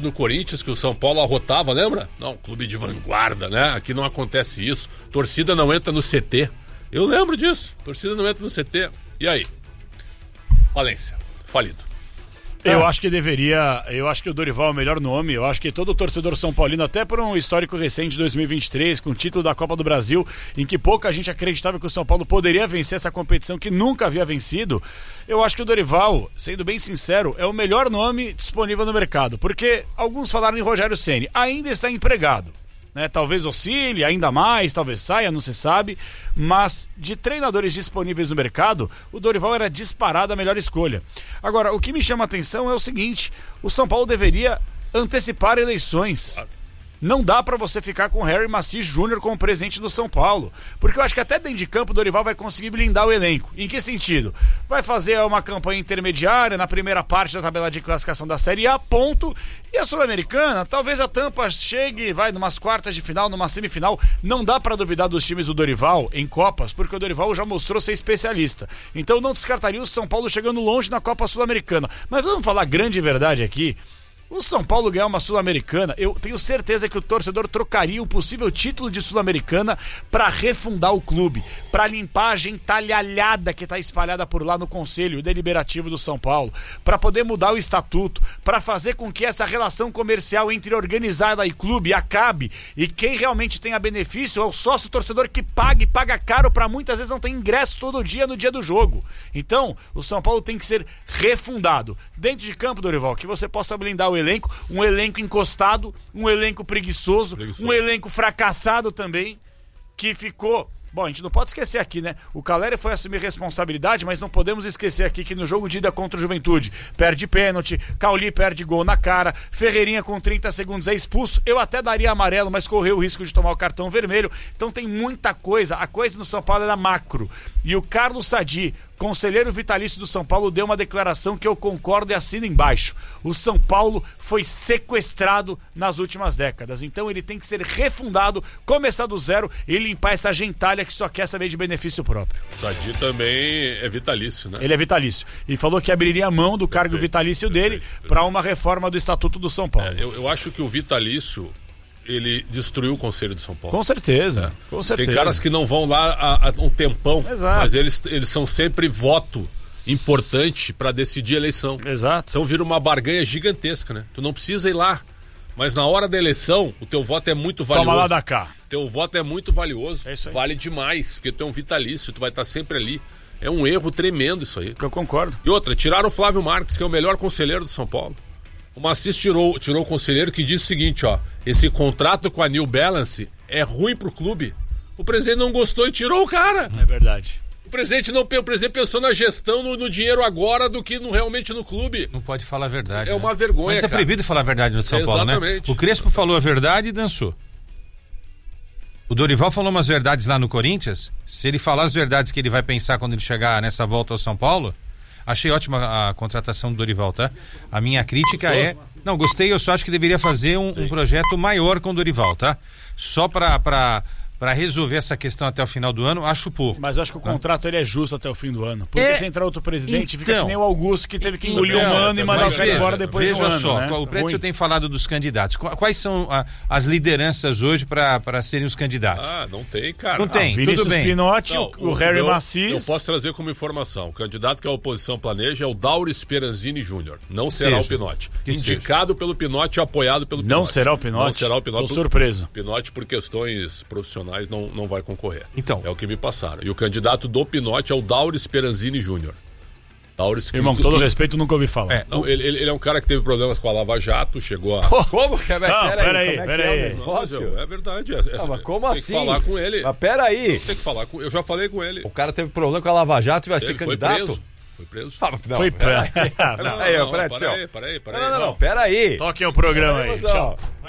no Corinthians que o São Paulo arrotava, lembra? Não, clube de vanguarda, né? Aqui não acontece isso. Torcida não entra no CT. Eu lembro disso. Torcida não entra no CT. E aí? Falência. Falido. Eu acho que o Dorival é o melhor nome. Eu acho que todo torcedor são paulino, até por um histórico recente de 2023, com o título da Copa do Brasil, em que pouca gente acreditava que o São Paulo poderia vencer essa competição que nunca havia vencido. Eu acho que o Dorival, sendo bem sincero, é o melhor nome disponível no mercado, porque alguns falaram em Rogério Ceni, ainda está empregado. Né, talvez oscile ainda mais, talvez saia, não se sabe, mas de treinadores disponíveis no mercado, o Dorival era disparado a melhor escolha. Agora, o que me chama a atenção é o seguinte: o São Paulo deveria antecipar eleições. Não dá pra você ficar com o Harry Maci Jr. como presidente do São Paulo, porque eu acho que até dentro de campo o Dorival vai conseguir blindar o elenco. Em que sentido? Vai fazer uma campanha intermediária na primeira parte da tabela de classificação da Série A, ponto. E a Sul-Americana, talvez a tampa chegue, vai numas quartas de final, numa semifinal. Não dá pra duvidar dos times do Dorival em Copas, porque o Dorival já mostrou ser especialista. Então não descartaria o São Paulo chegando longe na Copa Sul-Americana. Mas vamos falar a grande verdade aqui. O São Paulo ganhar uma Sul-Americana, eu tenho certeza que o torcedor trocaria o possível título de Sul-Americana para refundar o clube, para limpar a gentalhalhada que está espalhada por lá no Conselho Deliberativo do São Paulo, para poder mudar o estatuto, para fazer com que essa relação comercial entre organizada e clube acabe, e quem realmente tenha benefício é o sócio torcedor que paga caro para muitas vezes não ter ingresso todo dia no dia do jogo. Então, o São Paulo tem que ser refundado. Dentro de campo, Dorival, que você possa blindar o elenco, um elenco encostado, um elenco preguiçoso, um elenco fracassado também, que ficou... Bom, a gente não pode esquecer aqui, né? O Calleri foi assumir responsabilidade, mas não podemos esquecer aqui que no jogo de ida contra o Juventude, perde pênalti, Cauli perde gol na cara, Ferreirinha com 30 segundos é expulso, eu até daria amarelo, mas correu o risco de tomar o cartão vermelho. Então tem muita coisa, a coisa no São Paulo era macro. E o Carlos Sadi, conselheiro vitalício do São Paulo, deu uma declaração que eu concordo e assino embaixo. O São Paulo foi sequestrado nas últimas décadas, então ele tem que ser refundado, começar do zero e limpar essa gentalha que só quer saber de benefício próprio. O Sadi também é vitalício, né? Ele é vitalício. E falou que abriria a mão do cargo vitalício dele para uma reforma do Estatuto do São Paulo. Eu acho que o vitalício, ele destruiu o Conselho do São Paulo. Com certeza, com certeza. Tem caras que não vão lá há um tempão, exato, mas eles são sempre voto importante para decidir a eleição. Exato. Então vira uma barganha gigantesca, né? Tu não precisa ir lá, mas na hora da eleição, o teu voto é muito valioso. Toma lá da cá. Teu voto é muito valioso, é isso aí. Vale demais, porque tu é um vitalício, tu vai estar sempre ali. É um erro tremendo isso aí. Eu concordo. E outra, tiraram o Flávio Marques, que é o melhor conselheiro do São Paulo. O Macis tirou o conselheiro que diz o seguinte, ó: esse contrato com a New Balance é ruim pro clube. O presidente não gostou e tirou o cara. É verdade. O presidente pensou na gestão, no dinheiro agora do que realmente no clube. Não pode falar a verdade. É uma vergonha, mas é proibido falar a verdade no São Paulo, né? Exatamente. O Crespo falou a verdade e dançou. O Dorival falou umas verdades lá no Corinthians. Se ele falar as verdades que ele vai pensar quando ele chegar nessa volta ao São Paulo... Achei ótima a contratação do Dorival, tá? A minha crítica é... Não, gostei, eu só acho que deveria fazer um projeto maior com o Dorival, tá? Só para resolver essa questão até o final do ano, acho pouco. Mas eu acho que o contrato ele é justo até o fim do ano. Porque se entrar outro presidente, fica que nem o Augusto, que teve que engolir um ano e mandar o cara embora depois de um ano. Veja só, né? O Prédio tem falado dos candidatos. Quais são as lideranças hoje para serem os candidatos? Não tem, cara. Não tem, Vinícius tudo bem. Pinotti, o Harry Macis. Eu posso trazer como informação. O candidato que a oposição planeja é o Dauro Speranzini Júnior. Não será o Pinotti. Indicado pelo Pinotti e apoiado pelo Pinotti. Não será o Pinotti? Não será o Pinotti. Tô surpreso. Pinotti, por questões profissionais, não vai concorrer. Então. É o que me passaram. E o candidato do Pinotti é o Dauro Speranzini Júnior. Irmão, com todo respeito, nunca ouvi falar. Ele é um cara que teve problemas com a Lava Jato, chegou a... Como? Peraí. É verdade. Mas como assim? Tem que falar com ele. Mas peraí. Tem que falar com... Eu já falei com ele. O cara teve problema com a Lava Jato e vai ser candidato? Foi preso. Foi preso. Peraí. Não, peraí. Não, peraí. Toquem o programa aí. Tchau.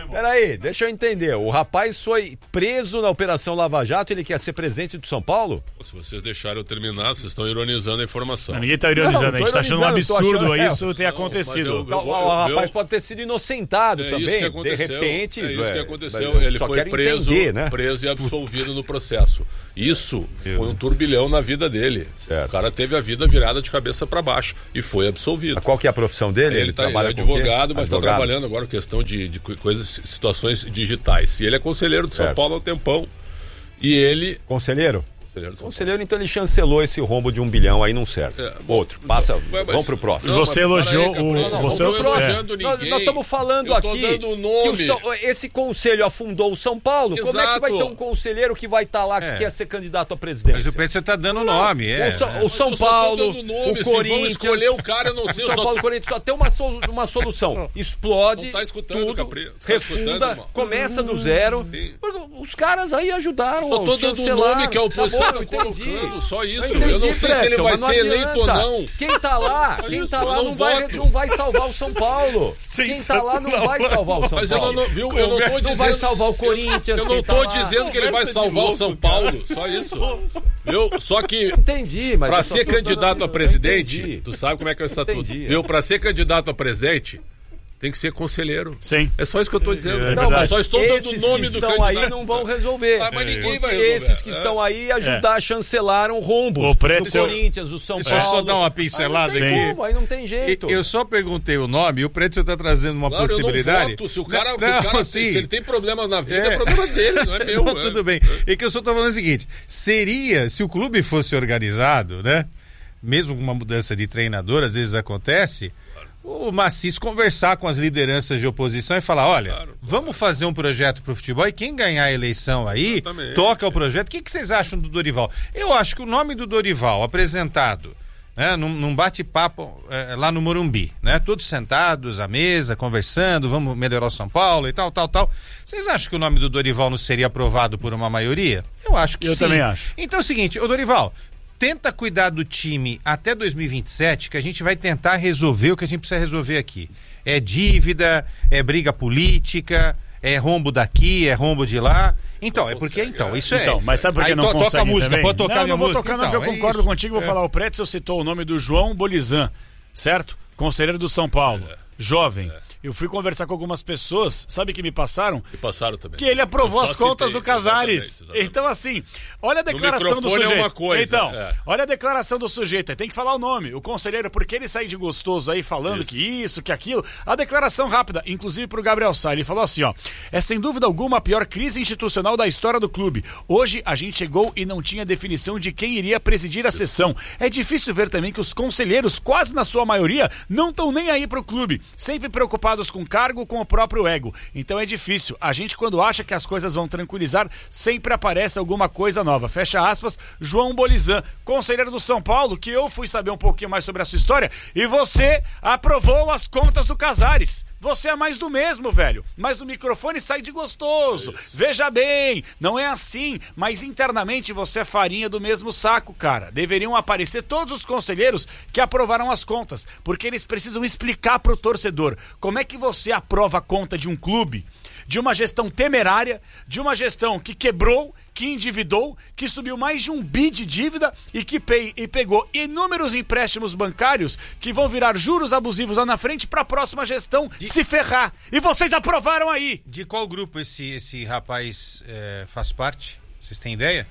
Peraí, deixa eu entender. O rapaz foi preso na Operação Lava Jato, ele quer ser presidente do São Paulo? Se vocês deixarem eu terminar, vocês estão ironizando a informação. Não, ninguém tá ironizando, a gente tá achando um absurdo isso ter acontecido. O rapaz pode ter sido inocentado também. Isso que de repente. É isso que aconteceu. Ele foi preso e absolvido no processo. Isso foi um turbilhão na vida dele. Certo. O cara teve a vida virada de cabeça para baixo e foi absolvido. Qual que é a profissão dele? Ele é advogado, mas está trabalhando agora questão de coisas, situações digitais. E ele é conselheiro de São Paulo há um tempão. E ele... Conselheiro, então ele chancelou esse rombo de 1 bilhão aí, não serve. Outro, passa, vamos pro próximo. Você elogiou Nós estamos falando aqui que esse conselho afundou o São Paulo. Exato. Como é que vai ter um conselheiro que vai estar lá que quer ser candidato à presidência? Mas o Preto, você está dando nome. O São Paulo, o Corinthians... escolher o cara, eu não sei. O São Paulo e o Corinthians só tem uma solução. Explode tudo, refunda, começa do zero. Os caras aí ajudaram. Só tô dando o nome que é o oposição. Entendi. Só isso. Eu não sei se ele vai ser eleito ou não. Quem tá lá não vai salvar o São Paulo. Quem tá lá não vai salvar o São Paulo. Mas eu não tô dizendo... Não vai salvar o Corinthians. Eu não tô dizendo que ele vai salvar o São Paulo. Só isso. Só que... Entendi, mas... Pra ser candidato a presidente, tu sabe como é que é o estatuto. Pra ser candidato a presidente... Tem que ser conselheiro. Sim. É só isso que eu estou dizendo. Mas só estou dando o nome do candidato. Aí não vão resolver. Mas ninguém vai resolver. Esses que estão aí chancelaram rombos. O Corinthians, o São Paulo. Deixa eu só dar uma pincelada aqui. Aí não tem jeito. Eu só perguntei o nome e o Preto está trazendo uma possibilidade. Eu não voto. Se o cara se ele tem problemas na vida, é problema dele, não é meu. Não, tudo bem. E que eu só estou falando o seguinte: seria, se o clube fosse organizado, né? Mesmo com uma mudança de treinador, às vezes acontece. O Macis conversar com as lideranças de oposição e falar, olha, vamos fazer um projeto pro futebol e quem ganhar a eleição aí, toca o projeto. O que vocês acham do Dorival? Eu acho que o nome do Dorival apresentado, né, num bate-papo lá no Morumbi, né, todos sentados à mesa, conversando, vamos melhorar o São Paulo e tal. Vocês acham que o nome do Dorival não seria aprovado por uma maioria? Eu acho que sim. Eu também acho. Então é o seguinte, ô Dorival... Tenta cuidar do time até 2027, que a gente vai tentar resolver o que a gente precisa resolver aqui. É dívida, é briga política, é rombo daqui, é rombo de lá. Então, mas sabe por que não consegue toca a música, também? pode tocar a minha música. Não, porque eu concordo contigo, vou falar. O Pretzel citou o nome do João Bolizan, certo? Conselheiro do São Paulo, jovem. Eu fui conversar com algumas pessoas, sabe que me passaram? Me passaram também. Que ele aprovou as contas do Casares. Exatamente. Então, assim, olha a declaração do sujeito. É uma coisa, então, olha a declaração do sujeito. Tem que falar o nome. O conselheiro, porque ele sai de gostoso aí falando que isso, que aquilo. A declaração rápida, inclusive pro Gabriel Sá. Ele falou assim, ó. É sem dúvida alguma a pior crise institucional da história do clube. Hoje a gente chegou e não tinha definição de quem iria presidir a sessão. É difícil ver também que os conselheiros, quase na sua maioria, não estão nem aí pro clube. Sempre preocupados com cargo, com o próprio ego. Então é difícil. A gente, quando acha que as coisas vão tranquilizar, sempre aparece alguma coisa nova. Fecha aspas, João Bolizan, conselheiro do São Paulo, que eu fui saber um pouquinho mais sobre a sua história, e você aprovou as contas do Casares. Você é mais do mesmo, velho. Mas o microfone sai de gostoso. Veja bem, não é assim, mas internamente você é farinha do mesmo saco, cara. Deveriam aparecer todos os conselheiros que aprovaram as contas, porque eles precisam explicar pro torcedor como é que você aprova a conta de um clube, de uma gestão temerária, de uma gestão que quebrou, que endividou, que subiu mais de 1 bi de dívida e que pegou inúmeros empréstimos bancários que vão virar juros abusivos lá na frente para a próxima gestão se ferrar. E vocês aprovaram aí. De qual grupo esse rapaz faz parte? Vocês têm ideia?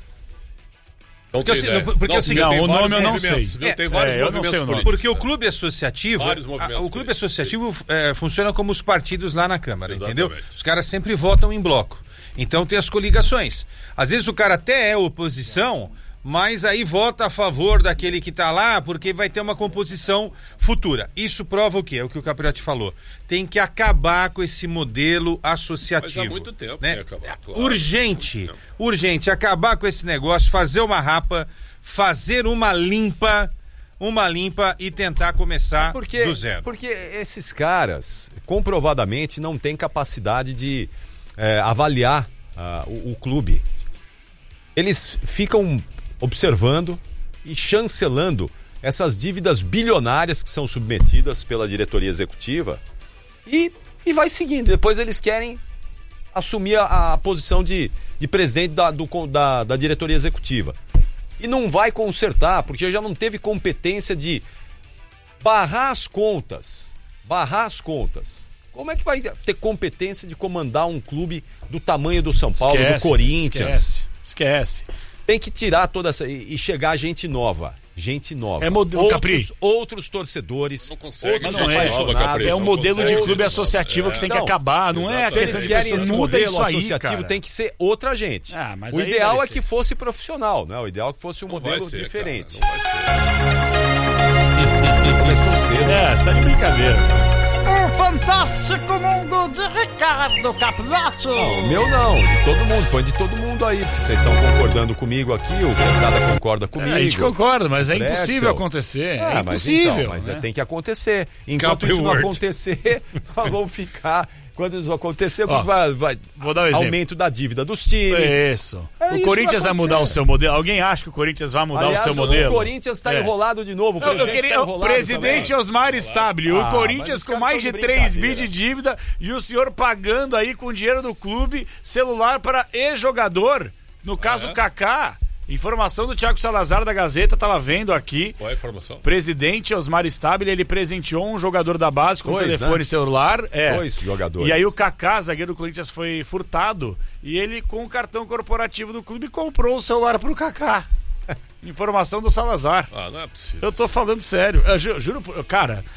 O nome eu não sei. Tem vários movimentos políticos. Porque o clube associativo, funciona como os partidos lá na Câmara, entendeu? Os caras sempre votam em bloco. Então tem as coligações. Às vezes o cara até é oposição, mas aí vota a favor daquele que está lá, porque vai ter uma composição futura. Isso prova o quê? É o que o Capriotti falou. Tem que acabar com esse modelo associativo. Mas há muito tempo, né? Tem que acabar, claro. Urgente, acabar com esse negócio, fazer uma rapa, fazer uma limpa e tentar começar do zero. Porque esses caras, comprovadamente, não têm capacidade de avaliar o clube. Eles ficam observando e chancelando essas dívidas bilionárias que são submetidas pela diretoria executiva e vai seguindo. Depois eles querem assumir a posição de presidente da diretoria executiva. E não vai consertar, porque já não teve competência de barrar as contas. Como é que vai ter competência de comandar um clube do tamanho do São Paulo, do Corinthians? Esquece. Tem que tirar toda essa... E chegar gente nova. Outros torcedores. Não consegue, não é um modelo de clube associativo que tem que acabar. Não é a questão de esse modelo associativo, tem que ser outra gente. O ideal é que fosse profissional, né? O ideal é que fosse um modelo diferente. Não vai ser. Começou cedo. Essa é de brincadeira. O fantástico mundo de Ricardo Capelotto. Não, o meu não, de todo mundo. Põe de todo mundo aí, porque vocês estão concordando comigo aqui, o Quesada concorda comigo. A gente concorda, mas é impossível acontecer. É impossível. Mas tem que acontecer. Enquanto isso não acontecer, nós vamos ficar... Quando isso acontecer, vou dar um exemplo. Aumento da dívida dos times. Isso. O Corinthians vai mudar o seu modelo. Alguém acha que o Corinthians vai mudar o seu modelo? O Corinthians está enrolado de novo. O presidente Osmar Stabile. O Corinthians com mais de 3 bi de dívida e o senhor pagando aí com dinheiro do clube celular para ex-jogador. No caso, Kaká. Informação do Thiago Salazar da Gazeta, tava vendo aqui. Qual é a informação? Presidente Osmar Stabile, ele presenteou um jogador da base com telefone celular. 2 jogadores. E aí o Kaká, zagueiro do Corinthians, foi furtado e ele, com o cartão corporativo do clube, comprou o celular pro Kaká. Informação do Salazar. Não é possível. Eu tô falando sério. Eu juro, cara...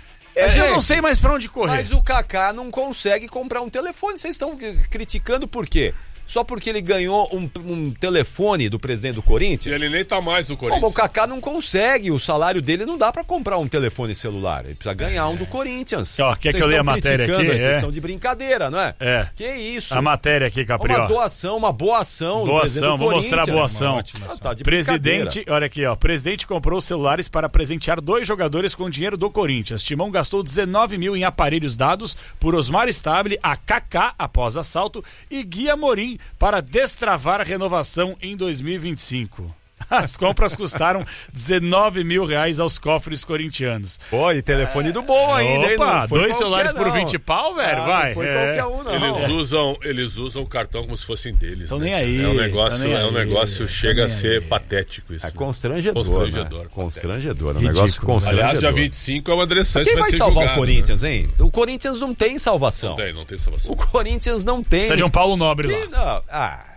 eu não sei mais pra onde correr. Mas o Kaká não consegue comprar um telefone. Vocês estão criticando por quê? Só porque ele ganhou um telefone do presidente do Corinthians? E ele nem tá mais do Corinthians. O Kaká não consegue, o salário dele não dá pra comprar um telefone celular. Ele precisa ganhar um do Corinthians. Quer que eu leia a matéria aqui? Vocês estão de brincadeira, não é? Que isso? A matéria aqui, Capri. Uma boa ação. Boa ação, vou mostrar a boa ação. Tá de presidente, olha aqui, presidente comprou celulares para presentear 2 jogadores com dinheiro do Corinthians. Timão gastou 19 mil em aparelhos dados por Osmar Stabile a Kaká após assalto e Gui Amorim para destravar a renovação em 2025. As compras custaram 19 mil reais aos cofres corintianos. Pô, e telefone do bom ainda, hein? Opa, 2 celulares por 20 pau, velho? Vai. Não foi qualquer um, não. Eles usam o cartão como se fossem deles. Estão nem aí. É um negócio chega a ser patético isso. É constrangedor. Constrangedor. Um negócio constrangedor. Aliás, dia 25 é o André Santos. Quem vai salvar o Corinthians, hein? O Corinthians não tem salvação. Não tem salvação. O Corinthians não tem. Precisa de um Paulo Nobre lá.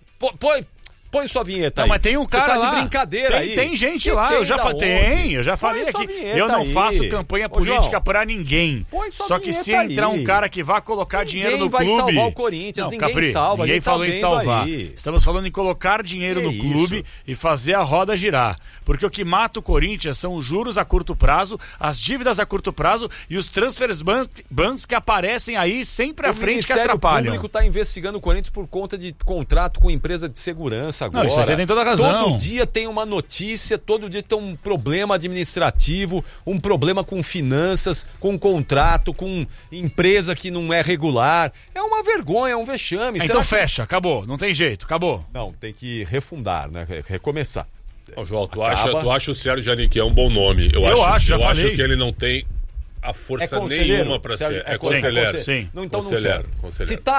Põe sua vinheta aí. Mas tem um cara lá. Você tá de brincadeira aí. Tem gente lá, eu já falei aqui. Eu não faço campanha política pra ninguém. Só que se entrar um cara que vai colocar dinheiro no clube... Ninguém vai salvar o Corinthians, ninguém salva. Ninguém falou em salvar. Estamos falando em colocar dinheiro no clube e fazer a roda girar. Porque o que mata o Corinthians são os juros a curto prazo, as dívidas a curto prazo e os transfers bans que aparecem aí sempre à frente que atrapalham. O público está investigando o Corinthians por conta de contrato com empresa de segurança agora. Não, isso você tem toda a razão. Todo dia tem uma notícia, todo dia tem um problema administrativo, um problema com finanças, com contrato, com empresa que não é regular. É uma vergonha, é um vexame. Então fecha, acabou, não tem jeito, acabou. Não, tem que refundar, né? Recomeçar. João, tu acha o Sérgio Janiquim é um bom nome? Eu acho que ele não tem a força nenhuma para ser. É conselheiro. Sim. Não, então não serve. Se tá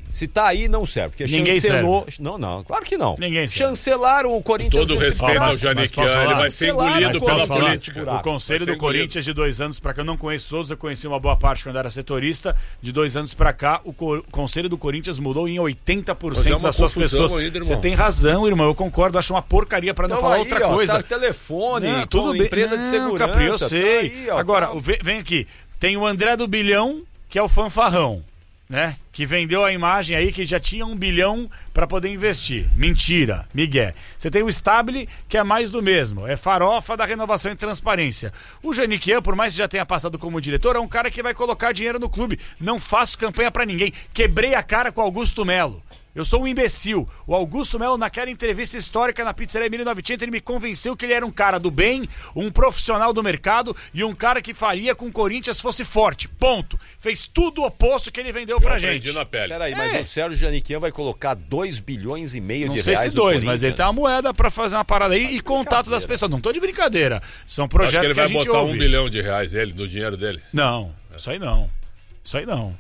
aí, não serve. Porque ninguém chancelou. Não, claro que não. Ninguém serve. Chancelaram o Corinthians. Todo respeito ao Janiquim, ele vai ser engolido pela política. O conselho do Corinthians de 2 anos para cá, eu não conheço todos, eu conheci uma boa parte quando era setorista. De 2 anos para cá, o conselho do Corinthians mudou em 80% das suas pessoas. Você tem razão, irmão, eu concordo, acho uma porcaria para não falar outra coisa. Telefone, tudo bem. Empresa de segurança. Capri, eu sei. Agora, vem aqui. Tem o André do Bilhão, que é o fanfarrão, né? Que vendeu a imagem aí que já tinha 1 bilhão para poder investir. Mentira, migué. Você tem o Stabile, que é mais do mesmo. É farofa da renovação e transparência. O Janiquim, por mais que já tenha passado como diretor, é um cara que vai colocar dinheiro no clube. Não faço campanha para ninguém. Quebrei a cara com o Augusto Melo. Eu sou um imbecil. O Augusto Melo, naquela entrevista histórica na Pizzaria 1900, ele me convenceu que ele era um cara do bem, um profissional do mercado e um cara que faria com que o Corinthians fosse forte. Ponto. Fez tudo o oposto que ele vendeu pra gente. Na pele. Peraí, mas o Sérgio Janiquim vai colocar 2,5 bilhões de reais. Não sei se 2, mas ele tem uma moeda pra fazer uma parada aí e contato das pessoas. Não tô de brincadeira. São projetos que a gente ouve. Ele vai botar 1 bilhão de reais, do dinheiro dele? Não, isso aí não. Isso aí não.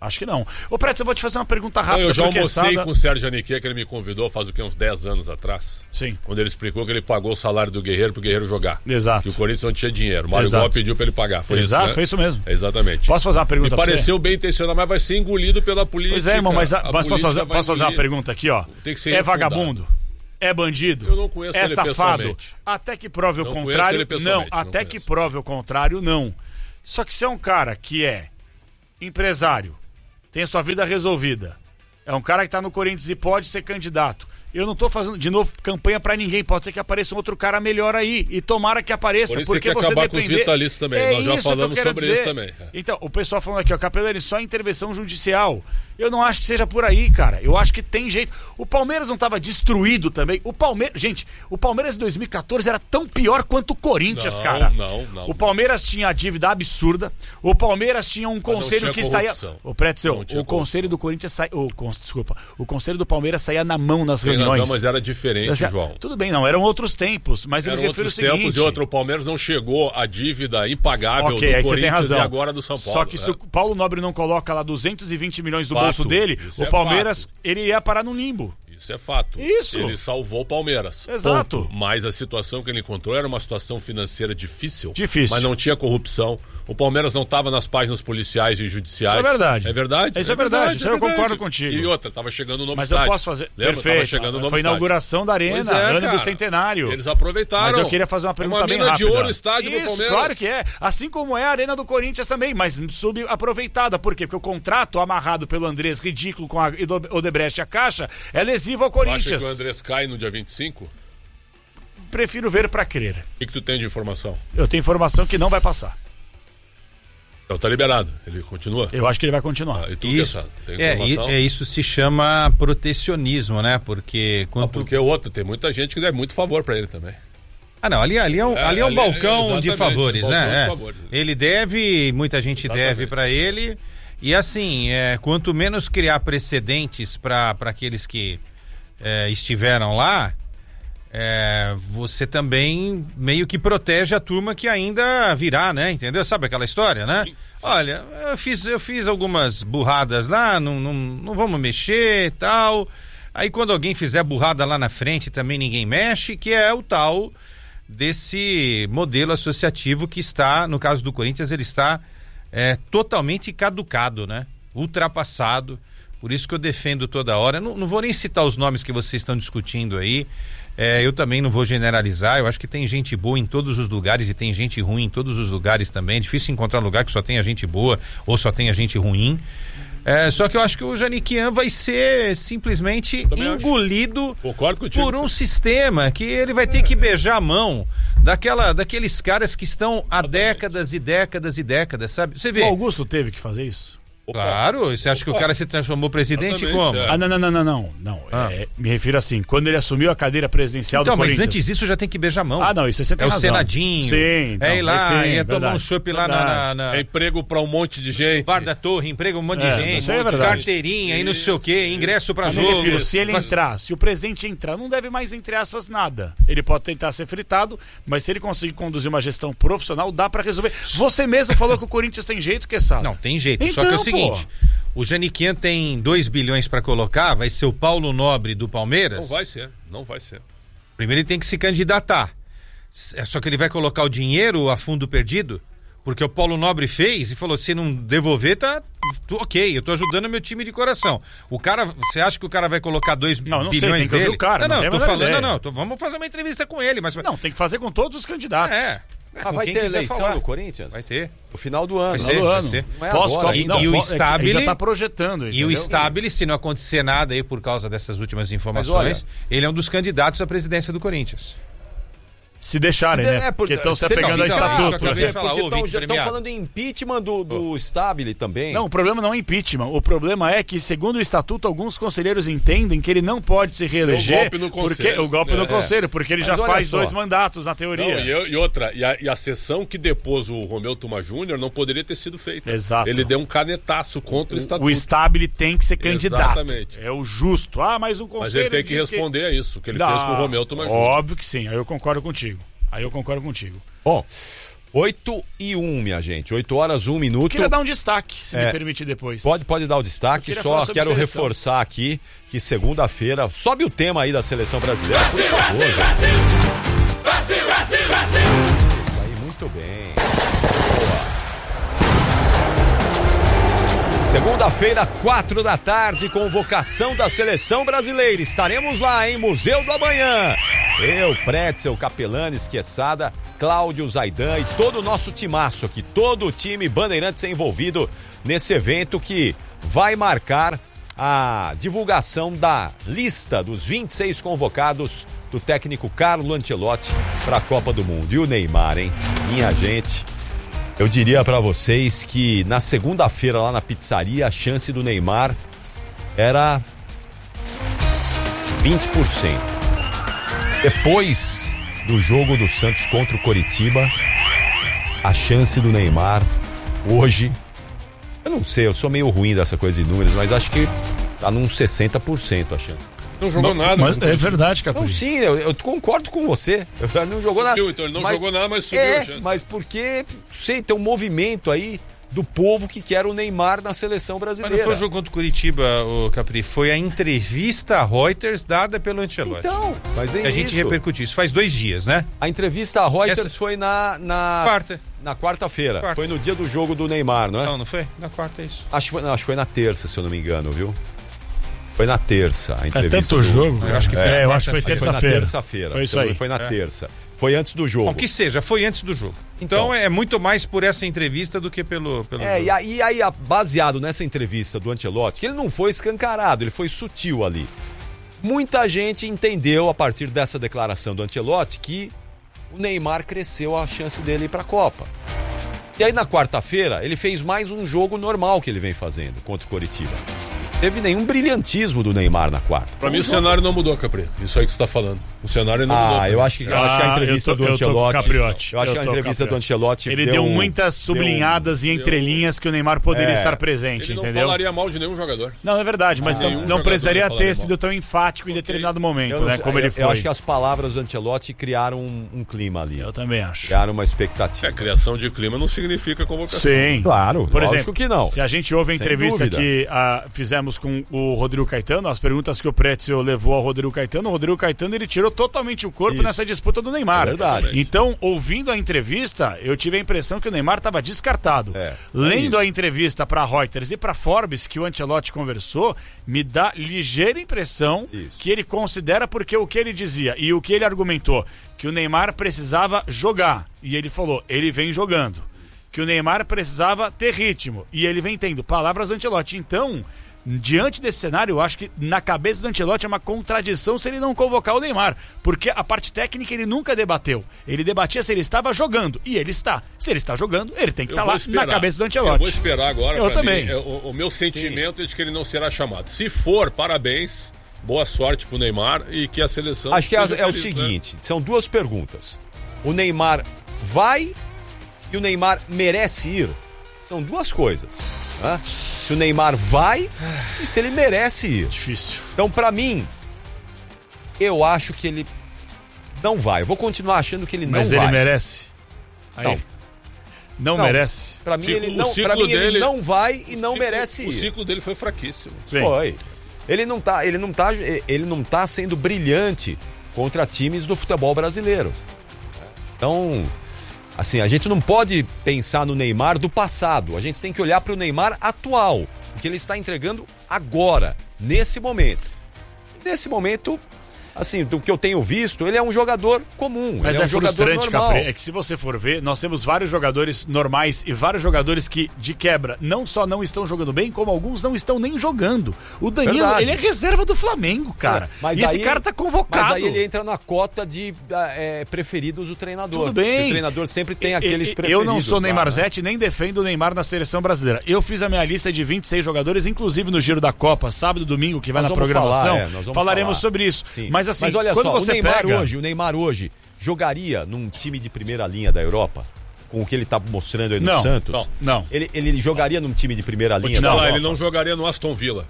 Acho que não. Ô, Preto, eu vou te fazer uma pergunta Não, rápida. eu já porque almocei Sada- com o Sérgio Aniquet, que ele me convidou faz o que, uns 10 anos atrás. Sim. Quando ele explicou que ele pagou o salário do Guerreiro pro Guerreiro jogar. Exato. Que o Corinthians não tinha dinheiro. O Mário Exato. Gol pediu pra ele pagar. Foi Exato, isso, né? foi isso mesmo. Exatamente. Posso fazer uma pergunta Me pra você? pareceu bem intencionado, mas vai ser engolido pela política. Pois é, irmão, mas A posso política fazer, vai posso fazer uma engolir. pergunta aqui, ó. Tem que ser É refundado. vagabundo? É bandido? Eu não conheço é ele safado? pessoalmente. Até que prove o Não conheço contrário, ele pessoalmente, não. não Até que conheço. prove o contrário, não. Só que se é um cara que é empresário, tem a sua vida resolvida, é um cara que tá no Corinthians e pode ser candidato. Eu não tô fazendo, de novo, campanha pra ninguém. Pode ser que apareça um outro cara melhor aí. E tomara que apareça. Por isso porque tem que você acabar com os depender... vitalistas também. Nós já isso que eu falamos quero sobre dizer. isso também. Então, o pessoal falando aqui, ó, Capelani, só intervenção judicial. Eu não acho que seja por aí, cara. Eu acho que tem jeito. O Palmeiras não estava destruído também. O Palmeiras, gente, o Palmeiras em 2014 era tão pior quanto o Corinthians, Não, cara. não. O Palmeiras tinha a dívida absurda. O Palmeiras tinha um conselho tinha que saía. corrupção. O Pretzel, Não tinha o conselho do Corinthians saía. Desculpa. O conselho do Palmeiras saía na mão nas Tem reuniões. razão, mas era diferente, João. Tudo bem, não, eram outros tempos, mas eu Eram me refiro ao outros seguinte... tempos e outro. O Palmeiras não chegou à dívida impagável Ok, do aí você tem Corinthians razão. e agora do São Paulo. Só que se o Paulo Nobre não coloca lá 220 milhões do Fato. bolso dele, Isso o é Palmeiras, fato. ele ia parar no limbo. Isso é fato. Isso. Ele salvou o Palmeiras. Exato. Ponto. Mas a situação que ele encontrou era uma situação financeira difícil. Difícil. Mas não tinha corrupção. O Palmeiras não estava nas páginas policiais e judiciais. Isso é verdade. É verdade? Isso é verdade. Isso eu concordo contigo. E outra, estava chegando um novo Mas estádio. eu posso fazer... Lembra? Perfeito. Tava chegando um novo Foi a estádio. inauguração da Arena, Pois é, ano cara. do centenário. Eles aproveitaram. Mas eu queria fazer uma pergunta bem mina rápida. de ouro o estádio do Isso, Palmeiras. claro que é. Assim como é a Arena do Corinthians também, mas subaproveitada. Por quê? Porque o contrato amarrado pelo Andrés, ridículo, com a Odebrecht e a Caixa, é lesivo ao Tu acha Corinthians. que o Andrés cai no dia 25? Prefiro ver pra crer. O que tu tem de informação? Eu tenho informação que não vai passar. Então tá liberado. Ele continua? Eu acho que ele vai continuar. E tu, Isso, Kessado, tem informação? isso se chama protecionismo, né? Porque Porque o outro, tem muita gente que dá muito favor pra ele também. ali é um balcão de exatamente, favores, balcão né? de favores. Ele deve, muita gente deve para ele. E assim, quanto menos criar precedentes para aqueles que estiveram lá, você também meio que protege a turma que ainda virá, né? Entendeu? Sabe aquela história, né? Olha, eu fiz algumas burradas lá, não vamos mexer e tal. Aí quando alguém fizer burrada lá na frente também ninguém mexe, que é o tal desse modelo associativo que está, no caso do Corinthians, ele está totalmente caducado, né? Ultrapassado. Por isso que eu defendo toda hora. Não vou nem citar os nomes que vocês estão discutindo aí. Eu também não vou generalizar. Eu acho que tem gente boa em todos os lugares e tem gente ruim em todos os lugares também. É difícil encontrar lugar que só tenha gente boa ou só tenha gente ruim. Só que eu acho que o Janiquian vai ser simplesmente engolido por um sistema que ele vai ter que beijar a mão daqueles caras que estão há décadas e décadas e décadas, sabe? Você vê. O Augusto teve que fazer isso? Claro, você acha que o cara se transformou presidente como? Não. Me refiro assim, quando ele assumiu a cadeira presidencial do Corinthians. Mas antes disso já tem que beijar a mão. Não, isso você tem razão. O Senadinho. Sim. Ir lá, ia tomar verdade, um chopp lá na... É emprego pra um monte de gente. Bar da Torre, emprego um monte de gente. Isso é verdade. Carteirinha e não sei o quê, ingresso pra Eu me jogo. refiro, se ele entrar, se o presidente entrar, não deve mais, entre aspas, nada. Ele pode tentar ser fritado, mas se ele conseguir conduzir uma gestão profissional, dá pra resolver. Você mesmo falou que o Corinthians tem jeito, que sabe? Não, tem jeito. Então, só que é o seguinte, o Janiquian tem 2 bilhões pra colocar, vai ser o Paulo Nobre do Palmeiras. Não vai ser. Primeiro ele tem que se candidatar. Só que ele vai colocar o dinheiro a fundo perdido, porque o Paulo Nobre fez e falou, se não devolver, tá ok, eu tô ajudando meu time de coração. O cara, você acha que o cara vai colocar 2 bilhões sei, tem que dele? ouvir o cara, não, tô falando, ideia. vamos fazer uma entrevista com ele, mas Não, tem que fazer com todos os candidatos. Vai ter eleição no Corinthians? Vai ter. No final do ano. Vai ser. Não é agora. E o Stabile... Ele já tá projetando. E o Stabile, se não acontecer nada aí por causa dessas últimas informações, ele é um dos candidatos à presidência do Corinthians. Se deixarem, né? Porque estão se apegando ao estatuto. Acabei de falar, Porque estão falando em impeachment do Stabile também. Não, o problema não é impeachment. O problema é que, segundo o estatuto, alguns conselheiros entendem que ele não pode se reeleger. O golpe no conselho. O golpe no conselho, porque ele já faz 2 mandatos, na teoria. E outra, e a sessão que depôs o Romeu Tuma Júnior não poderia ter sido feita. Exato. Ele deu um canetaço contra o estatuto. O Stabile tem que ser candidato. Exatamente. É o justo. Mas um conselho. Mas ele tem que responder a isso, que ele fez com o Romeu Tuma Júnior. Óbvio que sim, aí eu concordo contigo. Bom, 8h01, minha gente. 8h01. Eu queria dar um destaque, se me permitir depois. Pode dar o destaque, só quero reforçar aqui que segunda-feira, sobe o tema aí da seleção brasileira, por favor. Brasil, Brasil, Brasil! Isso aí, muito bem. Segunda-feira, 4 da tarde, convocação da seleção brasileira. Estaremos lá, em Museu do Amanhã. Eu, Pretzel, Capelanes, Quesada, Cláudio, Zaidan e todo o nosso timaço aqui. Todo o time Bandeirantes é envolvido nesse evento que vai marcar a divulgação da lista dos 26 convocados do técnico Carlo Ancelotti para a Copa do Mundo. E o Neymar, hein? Minha gente... Eu diria pra vocês que na segunda-feira lá na pizzaria a chance do Neymar era 20%. Depois do jogo do Santos contra o Coritiba, a chance do Neymar hoje, eu não sei, eu sou meio ruim dessa coisa de números, mas acho que tá num 60% a chance. Não jogou nada. Mas é verdade, Capri. Não, sim, eu concordo com você. Não jogou nada. Então ele não jogou nada, mas subiu a chance. Mas porque, sei, tem um movimento aí do povo que quer o Neymar na seleção brasileira. Mas não foi o jogo contra o Curitiba, o Capri, foi a entrevista à Reuters dada pelo Ancelotti. Então, mas é a gente repercutiu. Isso faz 2 dias, né? A entrevista à Reuters foi na quarta. Na quarta-feira. Foi no dia do jogo do Neymar, não é? Não foi? Na quarta é isso. Acho que foi na terça, se eu não me engano, viu? Foi na terça a entrevista. É tanto jogo. Eu acho que foi terça-feira. Foi na terça-feira. Foi isso aí. Foi na terça. Foi antes do jogo. O que seja, foi antes do jogo. Então é muito mais por essa entrevista do que pelo jogo. E aí, baseado nessa entrevista do Ancelotti, que ele não foi escancarado, ele foi sutil ali. Muita gente entendeu, a partir dessa declaração do Ancelotti, que o Neymar cresceu a chance dele ir para a Copa. E aí na quarta-feira, ele fez mais um jogo normal que ele vem fazendo contra o Coritiba. Teve nenhum brilhantismo do Neymar na quarta. Pra mim o cenário não mudou, Capri. Isso aí que você tá falando. O cenário não mudou. Eu acho que a entrevista do Ancelotti. Eu acho que a entrevista do Ancelotti. Ele deu muitas sublinhadas e entrelinhas que o Neymar poderia estar presente, ele não entendeu? falaria mal de nenhum jogador. Não, é verdade, mas não precisaria ter sido tão enfático em determinado momento, né? Como ele foi. Eu acho que as palavras do Ancelotti criaram um clima ali. Eu também acho. Criaram uma expectativa. Criação de clima não significa convocação. Sim. Claro, por exemplo, que não. Se a gente ouve a entrevista que fizemos com o Rodrigo Caetano, as perguntas que o Pretzel levou ao Rodrigo Caetano ele tirou totalmente o corpo nessa disputa do Neymar. É verdade. Então, ouvindo a entrevista, eu tive a impressão que o Neymar estava descartado. Lendo a entrevista para Reuters e para Forbes, que o Ancelotti conversou, me dá ligeira impressão que ele considera, porque o que ele dizia e o que ele argumentou, que o Neymar precisava jogar. E ele falou, ele vem jogando. Que o Neymar precisava ter ritmo. E ele vem tendo. Palavras do Ancelotti. Então, diante desse cenário, eu acho que na cabeça do Ancelotti é uma contradição se ele não convocar o Neymar, porque a parte técnica ele nunca debateu. Ele debatia se ele estava jogando, e ele está. Se ele está jogando, ele tem que estar lá na cabeça do Ancelotti. Eu vou esperar agora. Eu também. O meu sentimento é de que ele não será chamado. Se for, parabéns, boa sorte pro Neymar e que a seleção... Acho que é feliz, o seguinte, são 2 perguntas. O Neymar vai e o Neymar merece ir? São 2 coisas, né? Se o Neymar vai e se ele merece ir. Difícil. Então, pra mim, eu acho que ele não vai. Eu vou continuar achando que ele não vai. Mas ele merece? Aí. Não merece? Pra mim, ele não vai e não merece ir. O ciclo dele foi fraquíssimo. Sim. Foi. Ele não tá sendo brilhante contra times do futebol brasileiro. Então... Assim, a gente não pode pensar no Neymar do passado. A gente tem que olhar para o Neymar atual. O que ele está entregando agora, nesse momento. Nesse momento, assim, do que eu tenho visto, ele é um jogador comum. Mas ele é um frustrante, normal. Capri, é que se você for ver, nós temos vários jogadores normais e vários jogadores que, de quebra, não só não estão jogando bem, como alguns não estão nem jogando. O Danilo, ele é reserva do Flamengo, cara. E esse cara tá convocado. Mas aí ele entra na cota de preferidos do treinador. Tudo bem. O treinador sempre tem aqueles preferidos. Eu não sou Neymarzete, né? Nem defendo o Neymar na seleção brasileira. Eu fiz a minha lista de 26 jogadores, inclusive no Giro da Copa, sábado e domingo, que vai na programação. Falaremos sobre isso. Sim. Mas assim, mas olha quando só, você o Neymar hoje jogaria num time de primeira linha da Europa? Com o que ele tá mostrando aí no Santos? Não. Ele jogaria num time de primeira linha da Europa? Não, ele não jogaria no Aston Villa.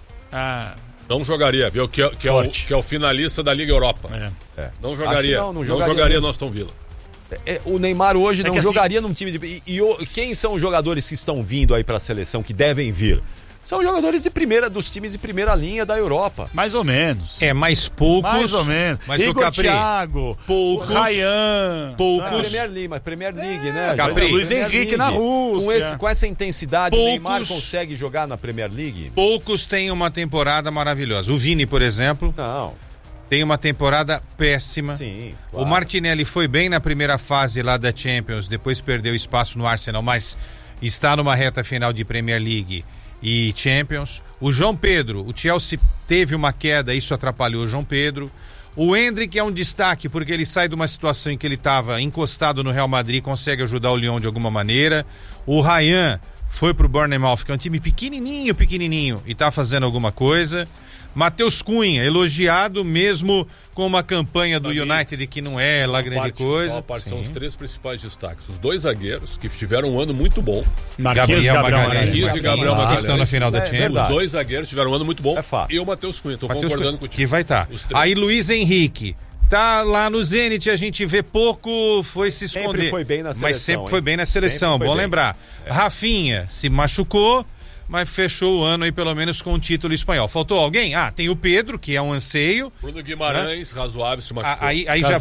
Não jogaria, viu? Que é o finalista da Liga Europa. Não jogaria. Não jogaria no Aston Villa. O Neymar hoje não que jogaria num time de... Quem são os jogadores que estão vindo aí pra seleção, que devem vir? São jogadores dos times de primeira linha da Europa. Mais ou menos. Mais poucos. Mais ou menos. Mas Igor o Capri, Thiago, poucos. Ryan. Poucos. Premier League, né? Capri. Luiz Henrique na Rússia. Com essa intensidade, Poucos. o Neymar consegue jogar na Premier League? Poucos têm uma temporada maravilhosa. O Vini, por exemplo, Não. tem uma temporada péssima. Sim, O claro. Martinelli foi bem na primeira fase lá da Champions, depois perdeu espaço no Arsenal, mas está numa reta final de Premier League e Champions. O João Pedro, o Chelsea teve uma queda, isso atrapalhou o João Pedro. O Endrick é um destaque porque ele sai de uma situação em que ele estava encostado no Real Madrid, consegue ajudar o Lyon de alguma maneira. O Ryan foi pro Bournemouth, que é um time pequenininho e tá fazendo alguma coisa. Matheus Cunha, elogiado mesmo com uma campanha do United que não é lá grande coisa. São os 3 principais destaques. Os 2 zagueiros, que tiveram um ano muito bom. Marquinhos e Gabriel Marquinhos e Gabriel que Magalhães. estão na final da Champions. Os 2 zagueiros tiveram um ano muito bom. É fato. E o Matheus Cunha, tô Matheus concordando Cunha, contigo. que vai estar. Os 3. Aí Luiz Henrique tá lá no Zenit, a gente vê pouco, foi se esconder. Sempre foi bem na seleção. Mas sempre foi bem na seleção, Sempre foi bom bem. lembrar. Rafinha se machucou, mas fechou o ano aí pelo menos com o título espanhol. Faltou alguém? Tem o Pedro, que é um anseio. Bruno Guimarães, razoável, se machucou. Aí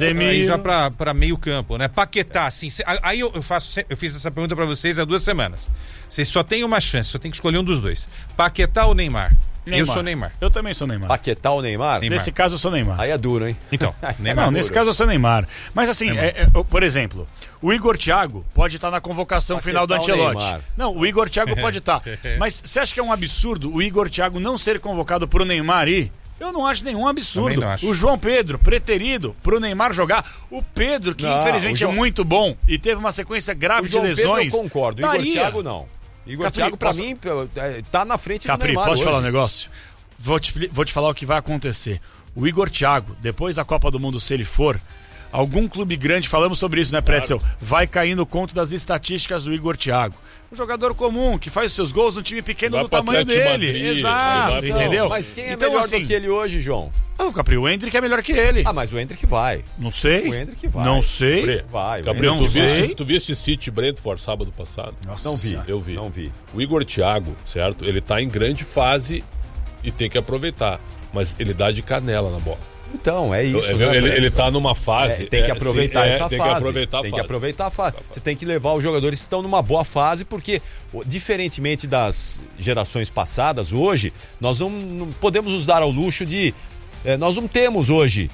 já pra meio campo, né? Paquetá, assim. Aí eu fiz essa pergunta pra vocês há 2 semanas. Vocês só têm uma chance, só tem que escolher um dos dois. Paquetá ou Neymar? Eu sou Neymar. Eu também sou Neymar. Paquetá ou Neymar? Nesse caso eu sou Neymar. Aí é duro, hein? Então, Neymar. Não, nesse caso eu sou Neymar. Mas assim, por exemplo, o Igor Thiago pode estar na convocação Paquetá final do ou Ancelotti. Neymar? Não, o Igor Thiago pode estar. Mas você acha que é um absurdo o Igor Thiago não ser convocado pro Neymar ir? Eu não acho nenhum absurdo. Também não acho. O João Pedro, preterido pro Neymar jogar. O Pedro, que Não, infelizmente o João- é muito bom e teve uma sequência grave O de João Pedro lesões. eu concordo. O Igor daria. Thiago não. Igor Capri, Thiago, pra posso- mim, tá na frente do Capri, Neymar posso te hoje. falar um negócio? Vou te falar o que vai acontecer. O Igor Thiago, depois da Copa do Mundo, se ele for, algum clube grande, falamos sobre isso, né, Pretzel? Vai cair no conto das estatísticas do Igor Thiago. Um jogador comum, que faz os seus gols num time pequeno Vai do pro tamanho Atlético dele. Madrid, Exato, exato. entendeu? Mas quem é Então, melhor assim, do que ele hoje, João? o Capri, o Endrick é melhor que ele. Mas o Endrick vai. Não sei. O Endrick vai. Não sei. Bre, Vai, Gabriel, não tu sei. viste City Brentford sábado passado? Nossa Não vi. Senhora. Eu vi. Não vi. O Igor Thiago, certo? Ele tá em grande fase e tem que aproveitar. Mas ele dá de canela na bola. Então, é isso. né, Ele tá numa fase. Tem que aproveitar essa tem fase. Que aproveitar a tem fase. que aproveitar a fase. Você tem que levar os jogadores que estão numa boa fase, porque, diferentemente das gerações passadas, hoje, nós não podemos nos dar ao luxo de... nós não temos hoje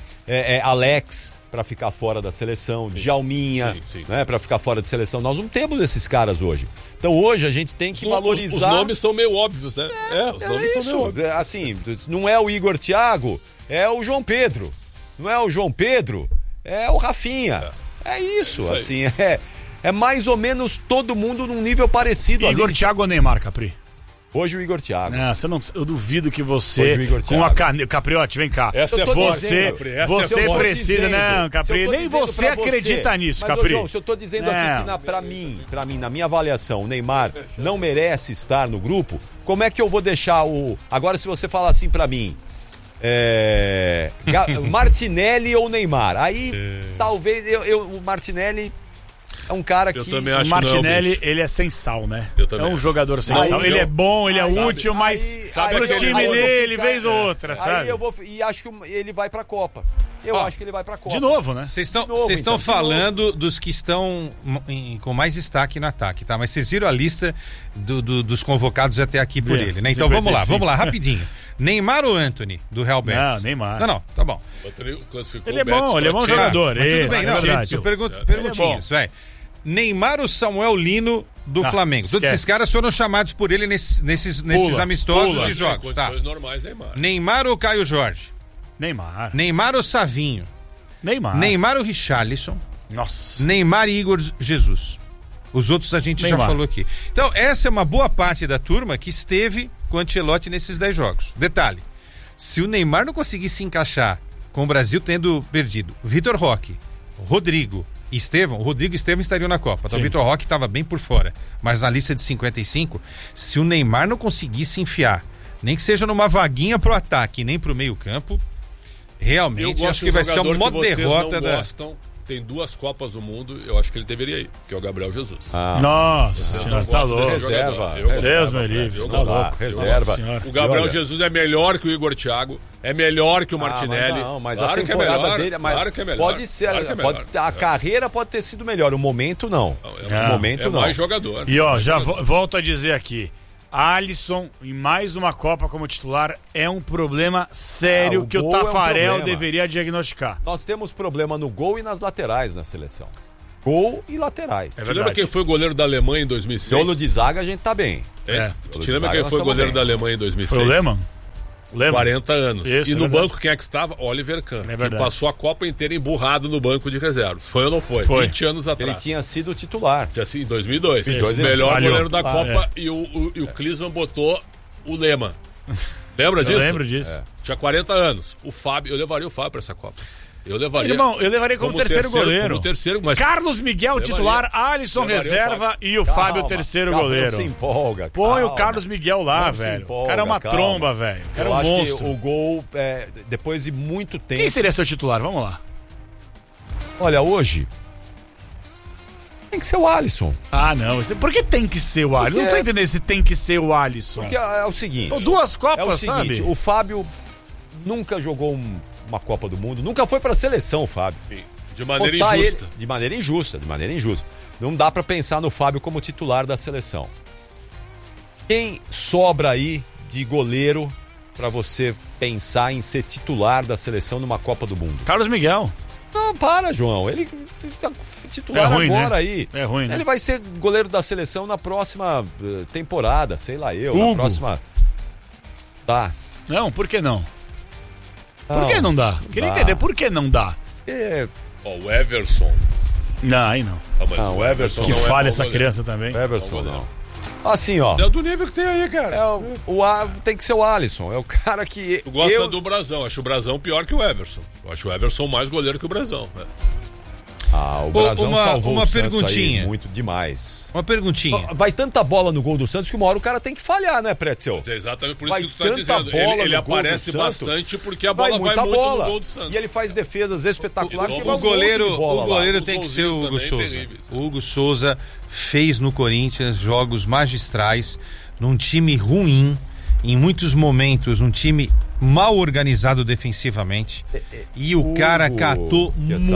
Alex para ficar fora da seleção, Djalminha, sim. né, para ficar fora de seleção. Nós não temos esses caras hoje. Então hoje a gente tem que valorizar... Os nomes são meio óbvios, né? Os nomes são meio óbvios. Assim, não é o Igor Thiago, é o João Pedro. Não é o João Pedro, é o Rafinha. É isso, aí. assim, é mais ou menos todo mundo num nível parecido Igor ali. Thiago ou Neymar, Capri? Hoje o Igor Thiago. Não, você não, eu duvido que Hoje você, o Igor com Thiago. a caneta... Capriote, vem cá. Essa Eu é tô forte, dizendo, Capri, essa Você é forte. precisa, não, Capri, nem você acredita nisso, Mas, Capri. João, se eu tô dizendo aqui que pra mim, na minha avaliação, o Neymar não merece estar no grupo, como é que eu vou deixar o... Agora, se você falar assim pra mim, Martinelli ou Neymar, aí talvez o Martinelli é um cara que... Eu também O acho que não é o Martinelli, bicho. ele é sem sal, né? Eu também É um acho. jogador sem Aí, sal. Ele é bom, ele é sabe, útil, mas sabe pro aquele- time aí eu vou dele, ficar- vez ou outra, sabe? Aí eu vou... E acho que ele vai pra Copa. Eu acho que ele vai pra Copa. De novo, né? Vocês De novo, estão então, de falando dos que estão com mais destaque no ataque, tá? Mas vocês viram a lista dos convocados até aqui por Vimos, ele, né? Então 55. vamos lá, rapidinho. Neymar ou Antony, do Real Betis? Não, Neymar. Não, tá bom. Ele classificou Ele é o Betis bom, ele é bom pra jogador. Mas tudo Isso, bem, é não, verdade. gente, Ele perguntinhas, é vai. Neymar ou Samuel Lino do Flamengo? Todos esquece. esses caras foram chamados por ele nesses amistosos pula. e jogos, tá? Condições normais, Neymar. Neymar ou Caio Jorge? Neymar. Neymar ou Savinho? Neymar. Neymar ou Richarlison? Nossa. Neymar e Igor Jesus. Os outros a gente já Neymar. falou aqui. Então, essa é uma boa parte da turma que esteve com o Ancelotti nesses 10 jogos. Detalhe, se o Neymar não conseguir se encaixar com o Brasil tendo perdido Vitor Roque, Rodrigo e Estevão, o Rodrigo e Estevão estariam na Copa. Então, o Vitor Roque estava bem por fora. Mas na lista de 55, se o Neymar não conseguir se enfiar, nem que seja numa vaguinha pro ataque, nem pro meio campo, realmente acho que vai ser uma derrota da... tem 2 Copas do Mundo, eu acho que ele deveria ir, que é o Gabriel Jesus. Nossa senhora, tá louco. Reserva. Deus me livre, tá louco. Reserva. O Gabriel E olha, Jesus é melhor que o Igor Thiago, é melhor que o Martinelli. Mas claro a temporada que é melhor, dele, claro que é melhor. pode ser, claro que é melhor. a carreira pode ter sido melhor, o momento não. É, O momento é não. mais jogador. E ó, já volto a dizer aqui. Alisson, em mais uma Copa como titular, é um problema sério o que o gol é um Tafarel problema. deveria diagnosticar. Nós temos problema no gol e nas laterais na seleção. Gol e laterais. Você lembra quem foi o goleiro da Alemanha em 2006? Solo de zaga a gente tá bem. É. Você lembra quem foi o goleiro da Alemanha em 2006? Foi o Lehmann? 40 anos. Isso, e no é verdade. banco quem é que estava? Oliver Kahn. É que verdade. passou a Copa inteira emburrado no banco de reservas. Foi ou não foi? Foi. 20 anos atrás. Ele tinha sido titular. Tinha sido em 2002. Isso, O melhor falhou. goleiro da Claro, Copa e o Klinsmann botou o Lehmann. Lembra disso? Eu lembro disso. Tinha 40 anos. O Fábio, eu levaria o Fábio pra essa Copa. Eu levaria. Irmão, eu levaria como terceiro goleiro. Como terceiro, mas Carlos Miguel, Levaria. titular, Alisson, Levaria o reserva Fábio. e o Fábio, terceiro Calma, goleiro. Não se empolga. Põe o calma. Carlos Miguel lá, Não se velho. empolga, O cara é uma calma. tromba, velho. O cara é Eu um acho monstro. que o gol, depois de muito tempo... Quem seria seu titular? Vamos lá. Olha, hoje... Tem que ser o Alisson. Ah, não. Por que tem que ser o Alisson? Porque Não tô é- entendendo se tem que ser o Alisson. Porque é o seguinte... Pô, 2 É o Copas, seguinte, sabe? o Fábio nunca jogou uma Copa do Mundo, nunca foi pra seleção, o Fábio. de maneira Botar injusta. ele- de maneira injusta. Não dá pra pensar no Fábio como titular da seleção. Quem sobra aí de goleiro pra você pensar em ser titular da seleção numa Copa do Mundo? Carlos Miguel. Não, para, João. Ele tá titular É ruim, agora né? aí. É ruim, né? Ele vai ser goleiro da seleção na próxima temporada, sei lá eu. Hugo. Na próxima... Tá. Não, por que não? Por que não dá? Queria dá. entender por que não dá. Ó, o Everson. Não, aí não. Ah, mas Não, o Everson Que não é falha bom essa goleiro. criança também. Everson, não. Assim, ó. É do nível que tem aí, cara. Tem que ser o Alisson. É o cara que. Tu gosta do Brasão. Acho o Brasão pior que o Everson. Eu acho o Everson mais goleiro que o Brasão. O Brasão salvou uma o Santos perguntinha. aí muito demais. Uma perguntinha. Vai tanta bola no gol do Santos que uma hora o cara tem que falhar, né, Pretzel? É exatamente por isso Vai que tu tá tanta dizendo. bola Ele no gol aparece do Santos. bastante porque a bola vai muita muito bola. no gol do Santos. E ele faz defesas espetaculares. que O vai um O monte de goleiro, bola o lá. goleiro Os tem que ser o Hugo golzinhos também Souza. terríveis. O Hugo Souza fez no Corinthians jogos magistrais, num time ruim, em muitos momentos, um time mal organizado defensivamente. E o cara Hugo, catou Quesada.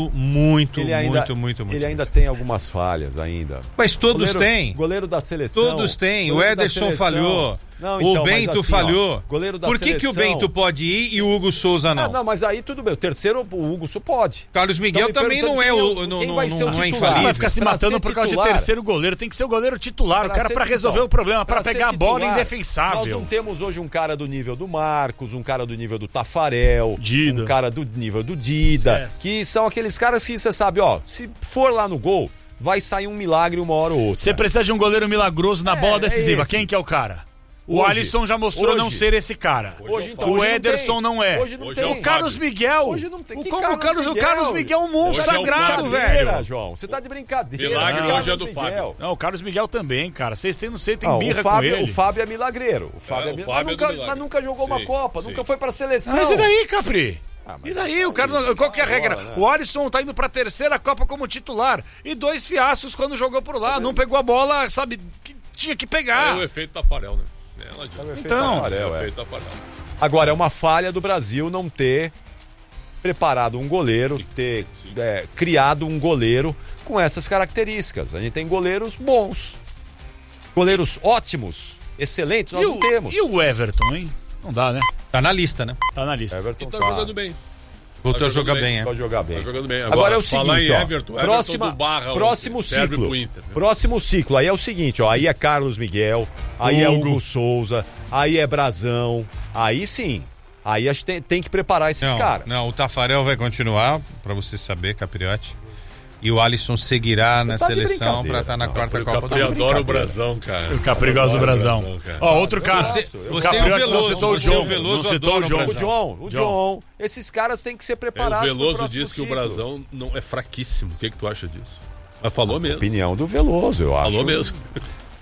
muito. Ele ainda tem algumas falhas ainda. Mas todos Goleiro- têm. Goleiro da seleção. Todos têm. O Goleiro da Ederson seleção. falhou. Não, O então, mas Bento assim, ó, falhou. goleiro da Por que o seleção- Bento pode ir e o Hugo Souza não? Não, mas aí tudo bem. O terceiro, o Hugo só pode. Carlos Miguel Então, me também não é perguntando o quem vai ser o não é titular. infalível. Vai ficar se Pra matando ser por causa titular. de terceiro goleiro. Tem que ser o goleiro titular. O cara ser pra resolver titular. o problema, pra ser pegar a bola titular. Nós indefensável. não temos hoje um cara do nível do Marcos, um cara do nível do Tafarel, Dida. um cara do nível do Dida, Esquece. que são aqueles caras que você sabe, ó, se for lá no gol, vai sair um milagre uma hora ou outra. Você precisa de um goleiro milagroso na bola decisiva. esse. Quem que é o cara? O Hoje. Alisson já mostrou não Hoje. ser esse cara. Hoje, então, O hoje Ederson tem. não é. Hoje não Hoje é tem. o O Carlos Fábio. Miguel. Hoje não tem. O Que como Carlos o Carlos Miguel é um monstro Hoje é o sagrado, Fábio. velho. João, você tá de brincadeira. Milagre Carlos hoje é do Miguel. Fábio. Não, o Carlos Miguel também, cara. Vocês têm, não sei, tem Não, birra o Fábio, com ele. o Fábio é milagreiro. O Fábio É, é o milagre. Fábio é do milagre. Mas nunca jogou uma Sim, Copa, sim. nunca foi pra seleção. Mas e daí, Capri? mas E daí? O cara, qual que é a regra? né? O Alisson tá indo pra terceira Copa como titular. E 2 fiascos quando jogou por lá. Não pegou a bola, sabe, que tinha que É pegar. o efeito Tafarel, né? Não adianta. Então, Tafarel, É o é. efeito Tafarel. Agora, é uma falha do Brasil não ter preparado um goleiro, ter criado um goleiro com essas características. A gente tem goleiros bons, goleiros ótimos, excelentes, nós não temos. E o Everton, hein? Não dá, né? Tá na lista, né? Tá na lista. Everton E tá jogando bem. Voltou a jogando jogar bem, bem, é. Pode jogar bem. Tá jogando bem. Agora é o falar seguinte, em ó, Everton do Barra próximo serve ciclo. pro Inter. Viu? Próximo ciclo, aí é o seguinte, ó, aí é Carlos Miguel, aí é Hugo Souza, aí é Brasão, aí sim, aí a gente tem que preparar esses caras. Não, o Tafarel vai continuar, pra você saber, Capriotti. E o Alisson seguirá na tá de seleção brincadeira. pra estar na Não, quarta O Copa do Capri Mundo. adora o Brasão, cara. O Capri gosta do Brasão. cara. Ó, outro cara. Você e o Capriotti não Veloso, citou o você e o John. Veloso Não citou adoram o John. o O Brasão. John, esses caras têm que ser O preparados pro Veloso próximo diz que o ciclo. Brasão não é fraquíssimo. O que tu acha disso? Mas falou mesmo. Opinião do Veloso, eu acho. Falou mesmo.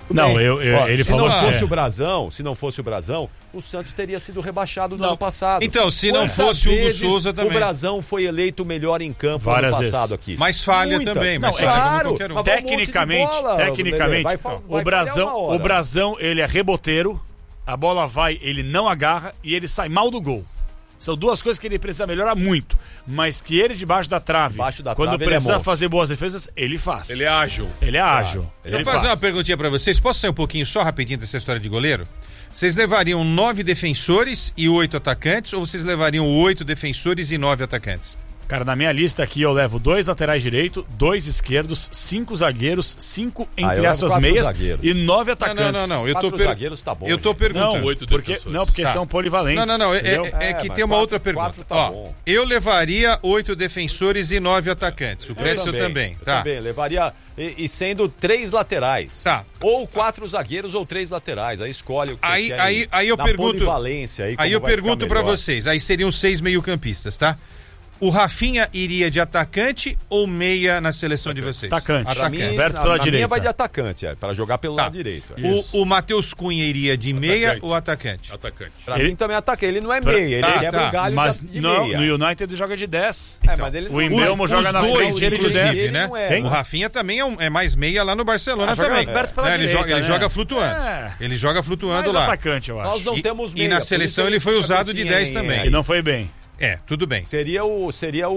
Não, ele se falou não que fosse o Brasão, o Santos teria sido rebaixado no ano passado. Então, se não Quantas fosse o Hugo vezes Souza também. O Brasão foi eleito o melhor em campo Várias ano passado vezes. aqui. Mas falha Muitas. também, Não, mas é falha como claro. qualquer um. Mas vai um monte de Tecnicamente, bola, Lelê. Vai falhar uma hora. o Brasão, ele é reboteiro, a bola vai, ele não agarra e ele sai mal do gol. São duas coisas que ele precisa melhorar muito. Mas que ele, debaixo da trave, quando trave, precisa ele é fazer boas defesas, ele faz. Ele é ágil. Ele é ágil. Vou fazer uma perguntinha pra vocês. Posso sair um pouquinho só rapidinho dessa história de goleiro? Vocês levariam 9 defensores e 8 atacantes ou vocês levariam 8 defensores e 9 atacantes? Cara, na minha lista aqui eu levo 2 laterais direito, 2 esquerdos, 5 zagueiros, 5 entre essas meias zagueiros. e 9 atacantes. Não. Zagueiros tá bom. Eu tô perguntando. Oito Porque defensores. são polivalentes. Não. entendeu? É que mas tem uma outra 4 pergunta. tá bom. Eu levaria 8 defensores e 9 atacantes. O Prédio também. Eu Tá. também, levaria e sendo 3 laterais. Tá. Ou 4 zagueiros ou 3 laterais. Aí escolhe o que Aí- você quer aí eu na pergunto- polivalência, Aí como eu vai ficar pergunto pra melhor. vocês. Aí seriam 6 meio-campistas, tá? O Rafinha iria de atacante ou meia na seleção de vocês? Atacante. Pra mim, Aberto na pela minha direita. vai de atacante, para jogar pelo Tá. lado direito. O Matheus Cunha iria de meia Atacante. ou atacante? Atacante. Pra Ele- mim também é atacante. Ele não é meia, ele Tá, quebra tá. o galho Mas de não, meia. no United ele joga de 10. Mas ele O Embelmo joga na dois, frente, ele de inclusive, 10. né? Ele não é, O Rafinha também é mais meia lá no Barcelona joga também. aberto pela Né? Ele direita, joga, ele né? joga flutuando. É. Ele joga flutuando Mais lá. atacante, eu Nós acho. não temos E meia. na por isso seleção ele foi fica usado de assim, 10 também. E não foi bem. Tudo bem. Seria o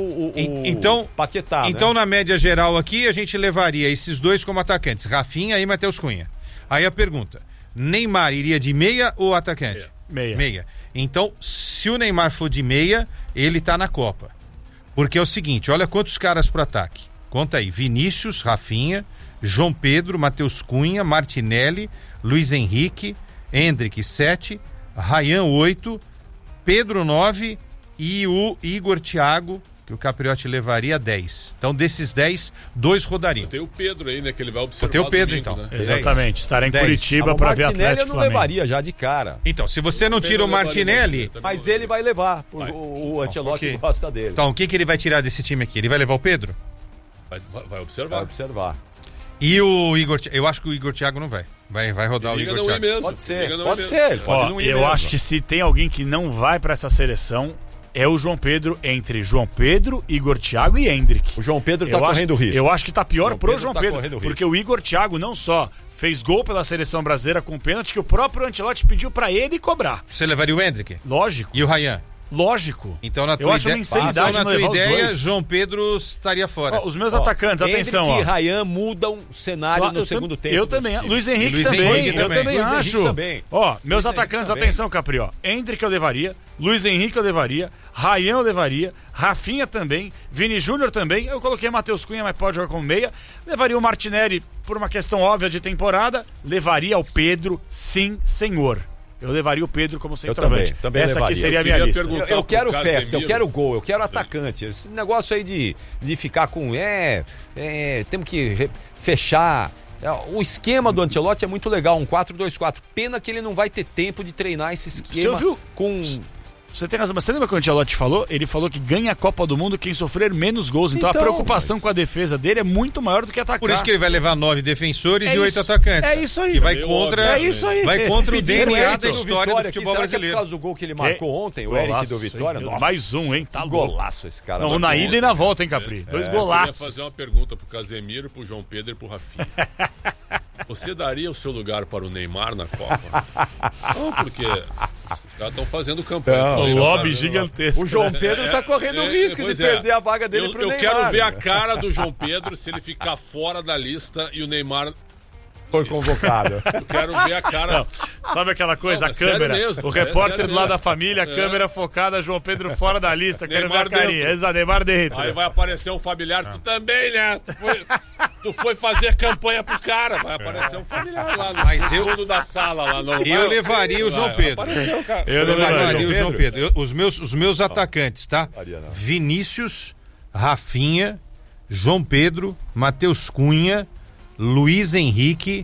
Então, Paquetá, então né? na média geral aqui, a gente levaria esses dois como atacantes, Rafinha e Matheus Cunha. Aí a pergunta, Neymar iria de meia ou atacante? Meia. Então, se o Neymar for de meia, ele tá na Copa. Porque é o seguinte, olha quantos caras pro ataque. Conta aí, Vinícius, Rafinha, João Pedro, Matheus Cunha, Martinelli, Luiz Henrique, Endrick 7, Ryan 8, Pedro 9 e o Igor Thiago, que o Capriotti levaria 10. Então, desses 10, 2 rodariam. Tem o Pedro aí, né? Que ele vai observar. Tem o Pedro, domingo, então. né? Exatamente. Estará em 10. Curitiba O para ver Martinelli Atlético eu não Flamengo. levaria já de cara. Então, se você não tira o Martinelli, Mas ele vai levar. O Ancelotti ok. gosta dele. então o que ele vai tirar desse time aqui? Ele vai levar o Pedro? Vai observar. Vai observar. E o Igor, eu acho que o Igor Thiago não vai. Vai rodar o Liga Igor não ir Thiago. mesmo. Pode ser, Liga não ir pode mesmo. ser. Pode Ó, não ir eu mesmo. acho que se tem alguém que não vai para essa seleção, é o João Pedro, entre João Pedro, Igor Thiago e Endrick. O João Pedro tá Eu acho- correndo risco. Eu acho que tá pior João pro Pedro João tá Pedro, correndo risco. porque o Igor Thiago não só fez gol pela seleção brasileira com pênalti, que o próprio Ancelotti pediu pra ele cobrar. Você levaria o Endrick? Lógico, E o Ryan? Então, Então, na eu tua acho uma ideia, insanidade então, na não tua levar os ideia, dois. João Pedro estaria fora. Ó, os meus atacantes, atenção, Endrick ó. e Ryan mudam o cenário Claro, no segundo tempo. Eu dos também. times. Luiz Henrique Luiz também. Henrique Eu também. também Luiz Henrique acho. também. Ó, meus Luiz Henrique atacantes, também. atenção, Capri, ó. Endrick eu levaria, Luiz Henrique eu levaria, Ryan eu levaria, Rafinha também, Vini Júnior também. Eu coloquei Matheus Cunha, mas pode jogar como meia. Levaria o Martinelli por uma questão óbvia de temporada. Levaria o Pedro, sim, senhor. Eu levaria o Pedro como centroavante. também Essa aqui levaria. seria a Eu minha queria lista. perguntar- Eu quero pro festa, eu Casemiro. quero gol, eu quero atacante. Esse negócio aí de ficar com. Temos que fechar. O esquema do Ancelotti é muito legal, um 4-2-4. Pena que ele não vai ter tempo de treinar esse esquema Você viu? com. Você tem razão, mas você lembra que o Ancelotti falou? Ele falou que ganha a Copa do Mundo quem sofrer menos gols. Então, a Então, preocupação mas- com a defesa dele é muito maior do que atacar. Por isso que ele vai levar 9 defensores É e 8 isso. atacantes. É isso aí. Que vai É contra, isso aí. vai contra o Pediram DNA Eric da do história do Vitória aqui. futebol Será que é por brasileiro. causa do gol que ele marcou ontem, o Eric do Vitória? Hein? Nossa, Mais um, hein? Tá louco. golaço esse cara. Não, na ida e na volta, hein, Capri? Dois Eu queria golaços. fazer uma pergunta pro Casemiro, pro João Pedro e pro Rafinha. Você daria o seu lugar para o Neymar na Copa? Não, porque já estão fazendo campanha. Não. pro O Neymar, lobby né? gigantesco. O João Pedro tá correndo o risco de pois é. perder a vaga dele pro Eu Neymar. quero ver a né? cara do João Pedro se ele ficar fora da lista e o Neymar. Foi convocado. Eu quero ver a cara. Sabe aquela coisa, Não, a é sério câmera, mesmo, o é repórter sério do lado mesmo. da família, a câmera focada, João Pedro fora da lista, quero ver a Neymar carinha. dentro. Exato, Neymar dentro. Aí vai aparecer um familiar, tu também, né? Tu foi fazer campanha pro cara. Vai aparecer um familiar lá no fundo da sala. Lá no Eu levaria o João Pedro. Apareceu, cara. Eu não levaria levaria o João Pedro. Os meus atacantes, tá? Levaria, não. Vinícius, Rafinha, João Pedro, Matheus Cunha, Luiz Henrique,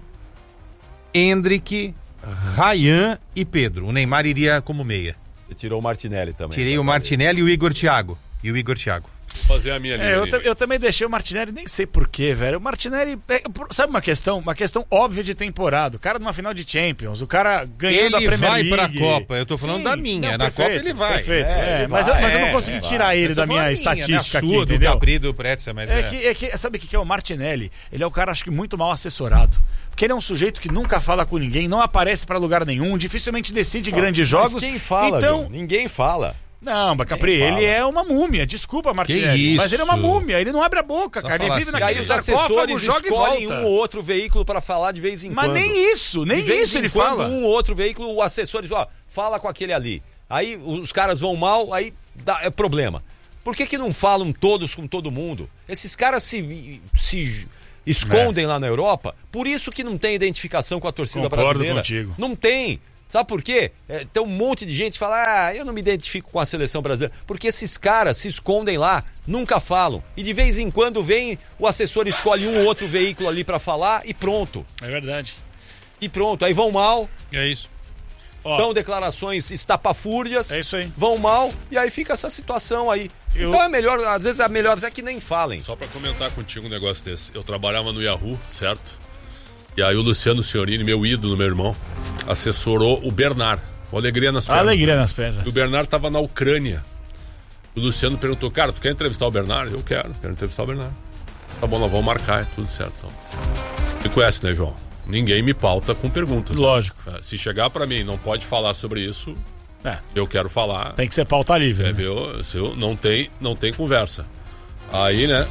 Endrick, Ryan e Pedro. O Neymar iria como meia. E tirou o Martinelli também. Tirei o Martinelli e o Igor Thiago. fazer a minha linha. Eu também deixei o Martinelli, nem sei porquê, velho. O Martinelli, sabe uma questão óbvia de temporada. O cara numa final de Champions, o cara ganhando a Premier League. Ele vai pra Copa, eu tô falando da minha. Na Copa ele vai. Perfeito, mas eu não consegui tirar ele da minha estatística aqui, entendeu? Do Capri, do Pretzel, mas sabe o que é o Martinelli? Ele é um cara, acho que muito mal assessorado. Porque ele é um sujeito que nunca fala com ninguém, não aparece pra lugar nenhum, dificilmente decide grandes jogos. Mas quem fala, então... João? Ninguém fala. Não, mas Capri, ele é uma múmia. Desculpa, Martinelli. Mas ele é uma múmia, ele não abre a boca, Só cara. Ele vive assim. naquele Aí os sarcófago, assessores joga e escolhem volta. um ou outro veículo pra falar de vez em Mas quando. nem isso ele fala. Um ou outro veículo, o assessor diz, fala com aquele ali. Aí os caras vão mal, aí é problema. Por que não falam todos com todo mundo? Esses caras se escondem lá na Europa, por isso que não tem identificação com a torcida brasileira. Contigo. Não tem. Sabe por quê? Tem um monte de gente que fala, eu não me identifico com a seleção brasileira. Porque esses caras se escondem lá, nunca falam. E de vez em quando vem, o assessor escolhe um ou outro veículo ali pra falar e pronto. É verdade. E pronto, aí vão mal, É isso. dão declarações estapafúrdias, É isso aí. vão mal, e aí fica essa situação aí. Então é melhor, às vezes é melhor até que nem falem. Só pra comentar contigo um negócio desse. Eu trabalhava no Yahoo, certo? E aí o Luciano Signorini, meu ídolo, meu irmão, assessorou o Bernard. Com alegria nas pernas. Alegria nas pernas. E o Bernard tava na Ucrânia. O Luciano perguntou, cara, tu quer entrevistar o Bernard? Eu quero entrevistar o Bernard. Tá bom, nós vamos marcar, é tudo certo. Então. Me conhece, né, João? Ninguém me pauta com perguntas. Lógico. Se chegar pra mim, não pode falar sobre isso, eu quero falar. Tem que ser pauta livre. Viu? Não tem conversa. Aí, né?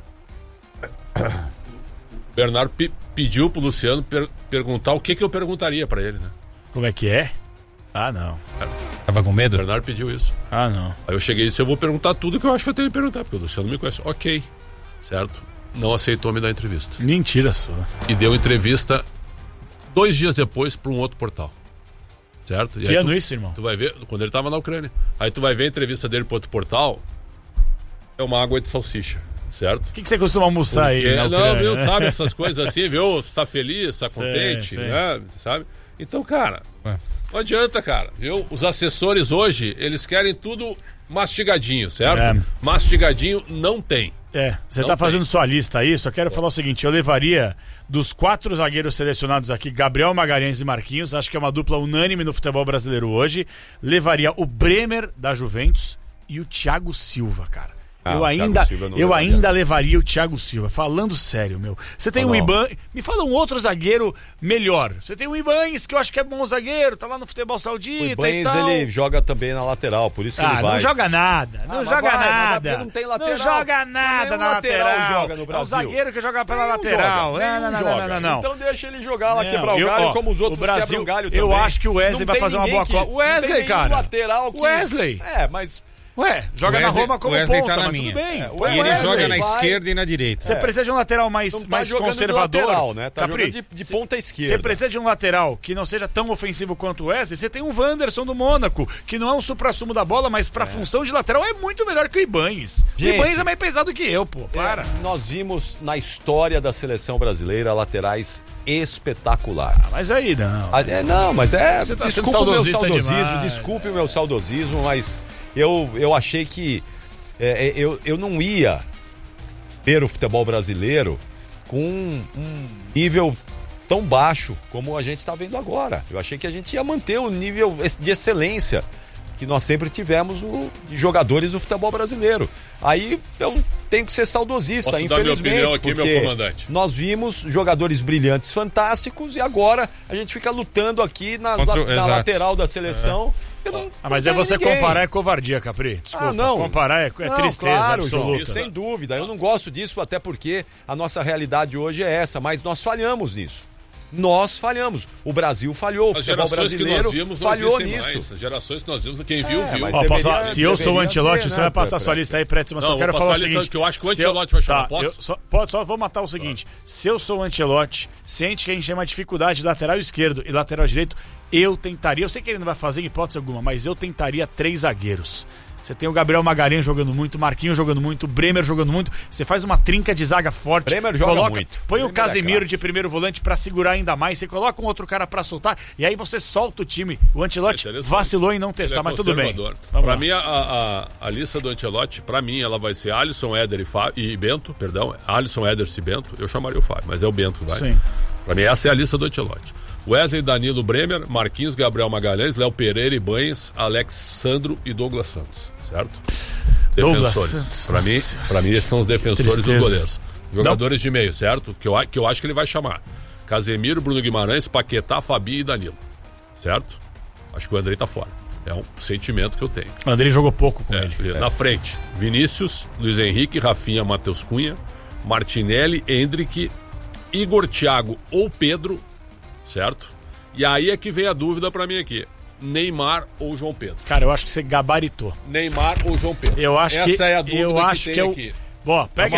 O Bernardo pediu pro Luciano perguntar o que eu perguntaria pra ele, né? Como é que é? Ah, não. Tava com O medo? Bernardo pediu isso. Ah, não. Aí eu cheguei e disse, eu vou perguntar tudo que eu acho que eu tenho que perguntar, porque o Luciano me conhece. Ok, certo? Não aceitou me dar entrevista. Mentira sua. E deu entrevista 2 dias depois pra um outro portal. Certo? E Que ano isso, irmão? Tu vai ver, quando ele tava na Ucrânia. Aí tu vai ver a entrevista dele pro outro portal, é uma água de salsicha, certo? O que você costuma almoçar aí? na Não, Ucrânia, viu, né? sabe essas coisas assim, viu? Tu tá feliz, tá contente, sei. né? Sabe? Então, cara, não adianta, cara, viu? Os assessores hoje, eles querem tudo mastigadinho, certo? É. Mastigadinho não tem. Você Não tá tem. fazendo sua lista aí, só quero falar o seguinte, eu levaria dos 4 zagueiros selecionados aqui, Gabriel Magalhães e Marquinhos, acho que é uma dupla unânime no futebol brasileiro hoje, levaria o Bremer da Juventus e o Thiago Silva, cara. Eu ainda levaria o Thiago Silva, falando sério, meu. Você tem o Iban, me fala um outro zagueiro melhor. Você tem o Ibanez, que eu acho que é bom zagueiro, tá lá no futebol saudita O Ibanez, e tal. ele joga também na lateral, por isso que ele vai. Não joga nada, não mas joga vai, mas nada. não tem lateral. Não joga nada Nenhum na lateral. joga no É o Brasil. zagueiro que joga pela Nenhum lateral. joga, nenhum Não. Então deixa ele jogar lá, Não, quebrar o galho, como os outros o Brasil, quebram o galho também. eu acho que o Wesley Não vai tem fazer uma ninguém boa Copa. O Wesley, não tem nenhum cara. lateral que... Wesley. Mas... Ué, joga na Roma como Wesley ponta, tá na mas minha. tudo bem. E ele joga na esquerda e na direita. Você precisa de um lateral mais, Não tá mais jogando de conservador. lateral, né? Tá Capri, jogando de ponta esquerda. Você precisa de um lateral que não seja tão ofensivo quanto o Wesley. Você tem um Wanderson do Mônaco, que não é um suprassumo da bola, mas pra função de lateral é muito melhor que o Ibanez. Gente, o Ibanez é mais pesado que eu, pô. Para. Nós vimos na história da seleção brasileira laterais espetaculares. Mas aí, não. Não, mas Você tá sendo desculpa o meu saudosista saudosismo, demais. desculpe o meu saudosismo, mas eu achei que eu não ia ver o futebol brasileiro com um nível tão baixo como a gente está vendo agora. Eu achei que a gente ia manter o nível de excelência que nós sempre tivemos de jogadores do futebol brasileiro. Aí eu tenho que ser saudosista, Posso dar minha infelizmente, opinião aqui, porque meu comandante? nós vimos jogadores brilhantes, fantásticos, e agora a gente fica lutando aqui na Exato. lateral da seleção. Mas é você comparar é covardia, Capri. Desculpa. não. Comparar é Não, tristeza claro, João, absoluta. sem dúvida. Eu não gosto disso, até porque a nossa realidade hoje é essa, mas nós falhamos nisso. Nós falhamos. O Brasil falhou, o As futebol gerações que brasileiro nós vimos não falhou existem nisso. mais. As gerações que nós vimos, quem viu, viu. mas Ó, deveria- se eu sou o deveria Ancelotti, ter, você né, vai passar Pepe? sua lista aí, Preto, mas Não, só quero vou falar o passar a lista seguinte. que eu acho que o se eu- Ancelotti vai chamar. Posso? Só vou matar o seguinte. Se eu sou o Ancelotti, ciente que a gente tem uma dificuldade de lateral esquerdo e lateral direito, eu tentaria, eu sei que ele não vai fazer em hipótese alguma, mas eu tentaria 3 zagueiros. você tem o Gabriel Magalhães jogando muito, Marquinhos jogando muito, Bremer jogando muito, você faz uma trinca de zaga forte. Bremer joga muito. Põe Bremer o Casemiro de primeiro volante pra segurar ainda mais, você coloca um outro cara pra soltar, e aí você solta o time. O Ancelotti vacilou em não testar, mas tudo bem. Pra mim, a lista do Ancelotti, pra mim, ela vai ser Alisson, Éder e Bento, perdão, Alisson, Éder e Bento, eu chamaria o Fábio, mas é o Bento que vai. Sim. Pra mim, essa é a lista do Ancelotti. Wesley, Danilo, Bremer, Marquinhos, Gabriel Magalhães, Léo Pereira, Ibanhes, Alexandro e Douglas Santos, certo? Defensores. Pra mim, esses são os defensores dos goleiros. Jogadores de meio, certo? Que eu acho que ele vai chamar. Casemiro, Bruno Guimarães, Paquetá, Fabi e Danilo. Certo? Acho que o Andrei tá fora. É um sentimento que eu tenho. O Andrei jogou pouco com ele. Na frente, Vinícius, Luiz Henrique, Rafinha, Matheus Cunha, Martinelli, Endrick, Igor, Thiago ou Pedro, certo? E aí é que vem a dúvida pra mim aqui. Neymar ou João Pedro? Cara, eu acho que você gabaritou. Neymar ou João Pedro? Essa é a dúvida eu acho que aqui. Ó, pega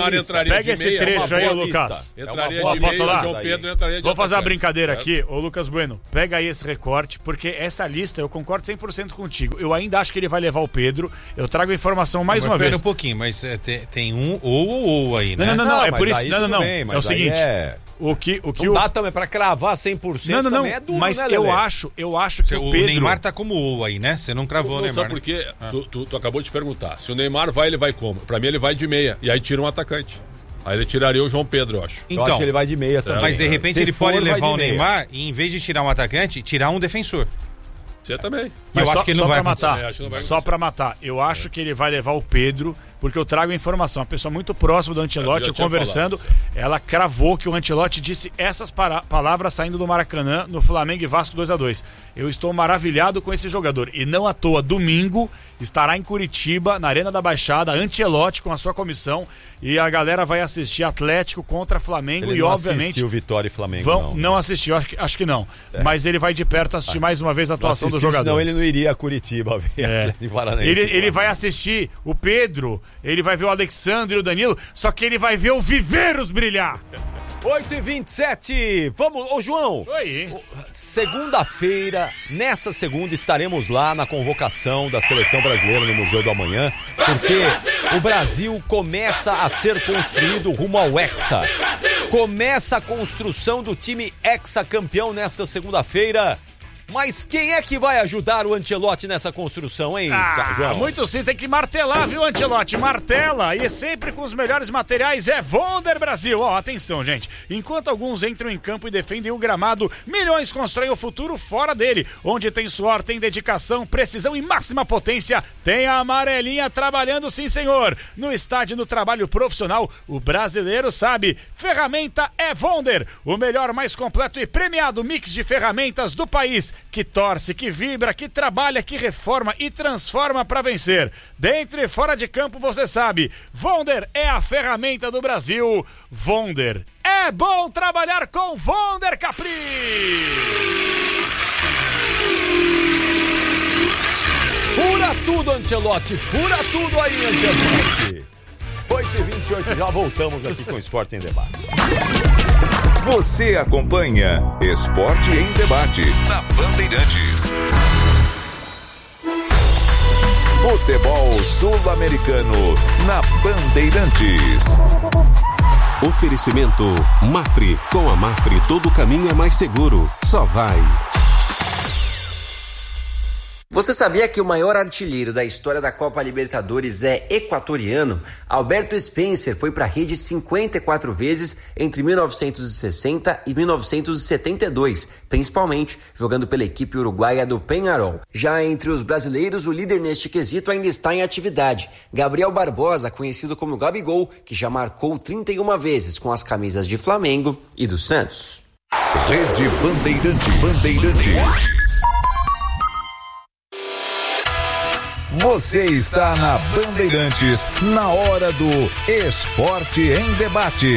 esse trecho aí, ô Lucas. Entraria de meio, João Pedro entraria de Vou fazer uma brincadeira aqui, ô Lucas Bueno. Pega aí esse recorte, porque essa lista eu concordo 100% contigo. Eu ainda acho que ele vai levar o Pedro. Eu trago a informação mais uma vez. Espera um pouquinho, mas tem um ou aí, né? Não, é por isso. Não. É o seguinte. O que dá também pra cravar 100%. Não, é duro, mas né, eu acho que o Pedro... Neymar tá como ou aí, né? Você não cravou o Neymar. Sabe por quê? Tu acabou de perguntar. Se o Neymar vai, ele vai como? Pra mim ele vai de meia. E aí tira um atacante. Aí ele tiraria o João Pedro, eu acho. Então, eu acho que ele vai de meia também. Mas de repente ele pode levar o Neymar e em vez de tirar um atacante, tirar um defensor. Você também. Mas eu acho que ele não vai matar. Só pra matar. Eu acho que ele vai levar o Pedro, porque eu trago a informação. Uma pessoa muito próxima do Ancelotti, eu conversando, ela cravou que o Ancelotti disse essas palavras saindo do Maracanã no Flamengo e Vasco 2-2. Eu estou maravilhado com esse jogador. E não à toa, domingo estará em Curitiba, na Arena da Baixada, Ancelotti com a sua comissão, e a galera vai assistir Atlético contra Flamengo. Ele e não obviamente assistiu Vitória e Flamengo. Não assistiu, acho que não. Mas ele vai de perto assistir mais uma vez a atuação do jogador. Senão ele não iria a Curitiba ver ele vai assistir o Pedro, ele vai ver o Alexandre e o Danilo, só que ele vai ver o Viveiros brilhar. 8h27, vamos, ô João. Oi. Segunda-feira, nessa segunda estaremos lá na convocação da Seleção Brasileira no Museu do Amanhã, porque o Brasil começa a ser construído rumo ao Hexa. Começa a construção do time hexacampeão nesta segunda-feira. Mas quem é que vai ajudar o Ancelotti nessa construção, hein, João? Muito sim, tem que martelar, viu, Ancelotti? Martela, e sempre com os melhores materiais é Vonder Brasil. Ó, atenção, gente. Enquanto alguns entram em campo e defendem o gramado, milhões constroem o futuro fora dele. Onde tem suor, tem dedicação, precisão e máxima potência, tem a amarelinha trabalhando, sim, senhor. No estádio, no trabalho profissional, o brasileiro sabe. Ferramenta é Vonder, o melhor, mais completo e premiado mix de ferramentas do país. Que torce, que vibra, que trabalha, que reforma e transforma para vencer. Dentro e fora de campo, você sabe, Vonder é a ferramenta do Brasil. Vonder, é bom trabalhar com Vonder Capri! Fura tudo, Ancelotti, fura tudo aí, Ancelotti. 8h28, já voltamos aqui com o Esporte em Debate. Você acompanha Esporte em Debate na Bandeirantes. Futebol sul-americano na Bandeirantes. Oferecimento Mafre. Com a Mafre todo caminho é mais seguro. Só vai. Você sabia que o maior artilheiro da história da Copa Libertadores é equatoriano? Alberto Spencer foi para a rede 54 vezes entre 1960 e 1972, principalmente jogando pela equipe uruguaia do Peñarol. Já entre os brasileiros, o líder neste quesito ainda está em atividade. Gabriel Barbosa, conhecido como Gabigol, que já marcou 31 vezes com as camisas de Flamengo e do Santos. Rede Bandeirantes. Você está na Bandeirantes, na hora do Esporte em Debate.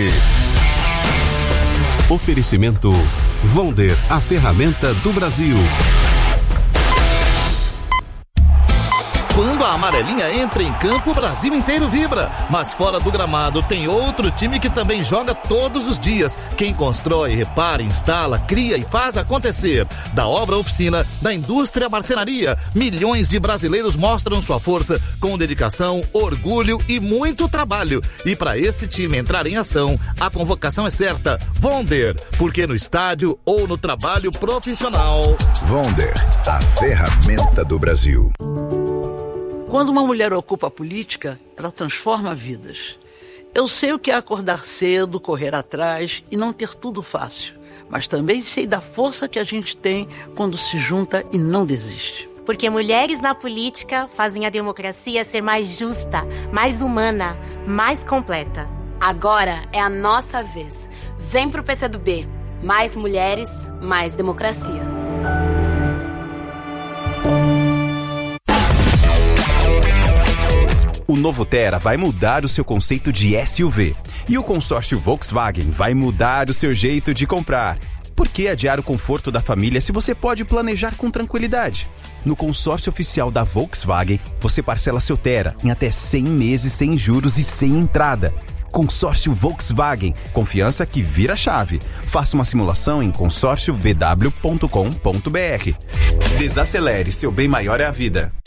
Oferecimento Vonder, a ferramenta do Brasil. Quando a amarelinha entra em campo, o Brasil inteiro vibra. Mas fora do gramado tem outro time que também joga todos os dias. Quem constrói, repara, instala, cria e faz acontecer. Da obra à oficina, da indústria à marcenaria, milhões de brasileiros mostram sua força com dedicação, orgulho e muito trabalho. E para esse time entrar em ação, a convocação é certa. Vonder, porque no estádio ou no trabalho profissional. Vonder, a ferramenta do Brasil. Quando uma mulher ocupa a política, ela transforma vidas. Eu sei o que é acordar cedo, correr atrás e não ter tudo fácil. Mas também sei da força que a gente tem quando se junta e não desiste. Porque mulheres na política fazem a democracia ser mais justa, mais humana, mais completa. Agora é a nossa vez. Vem pro PCdoB. Mais mulheres, mais democracia. O novo Tera vai mudar o seu conceito de SUV. E o consórcio Volkswagen vai mudar o seu jeito de comprar. Por que adiar o conforto da família se você pode planejar com tranquilidade? No consórcio oficial da Volkswagen, você parcela seu Tera em até 100 meses sem juros e sem entrada. Consórcio Volkswagen, confiança que vira chave. Faça uma simulação em consórciovw.com.br. Desacelere, seu bem maior é a vida.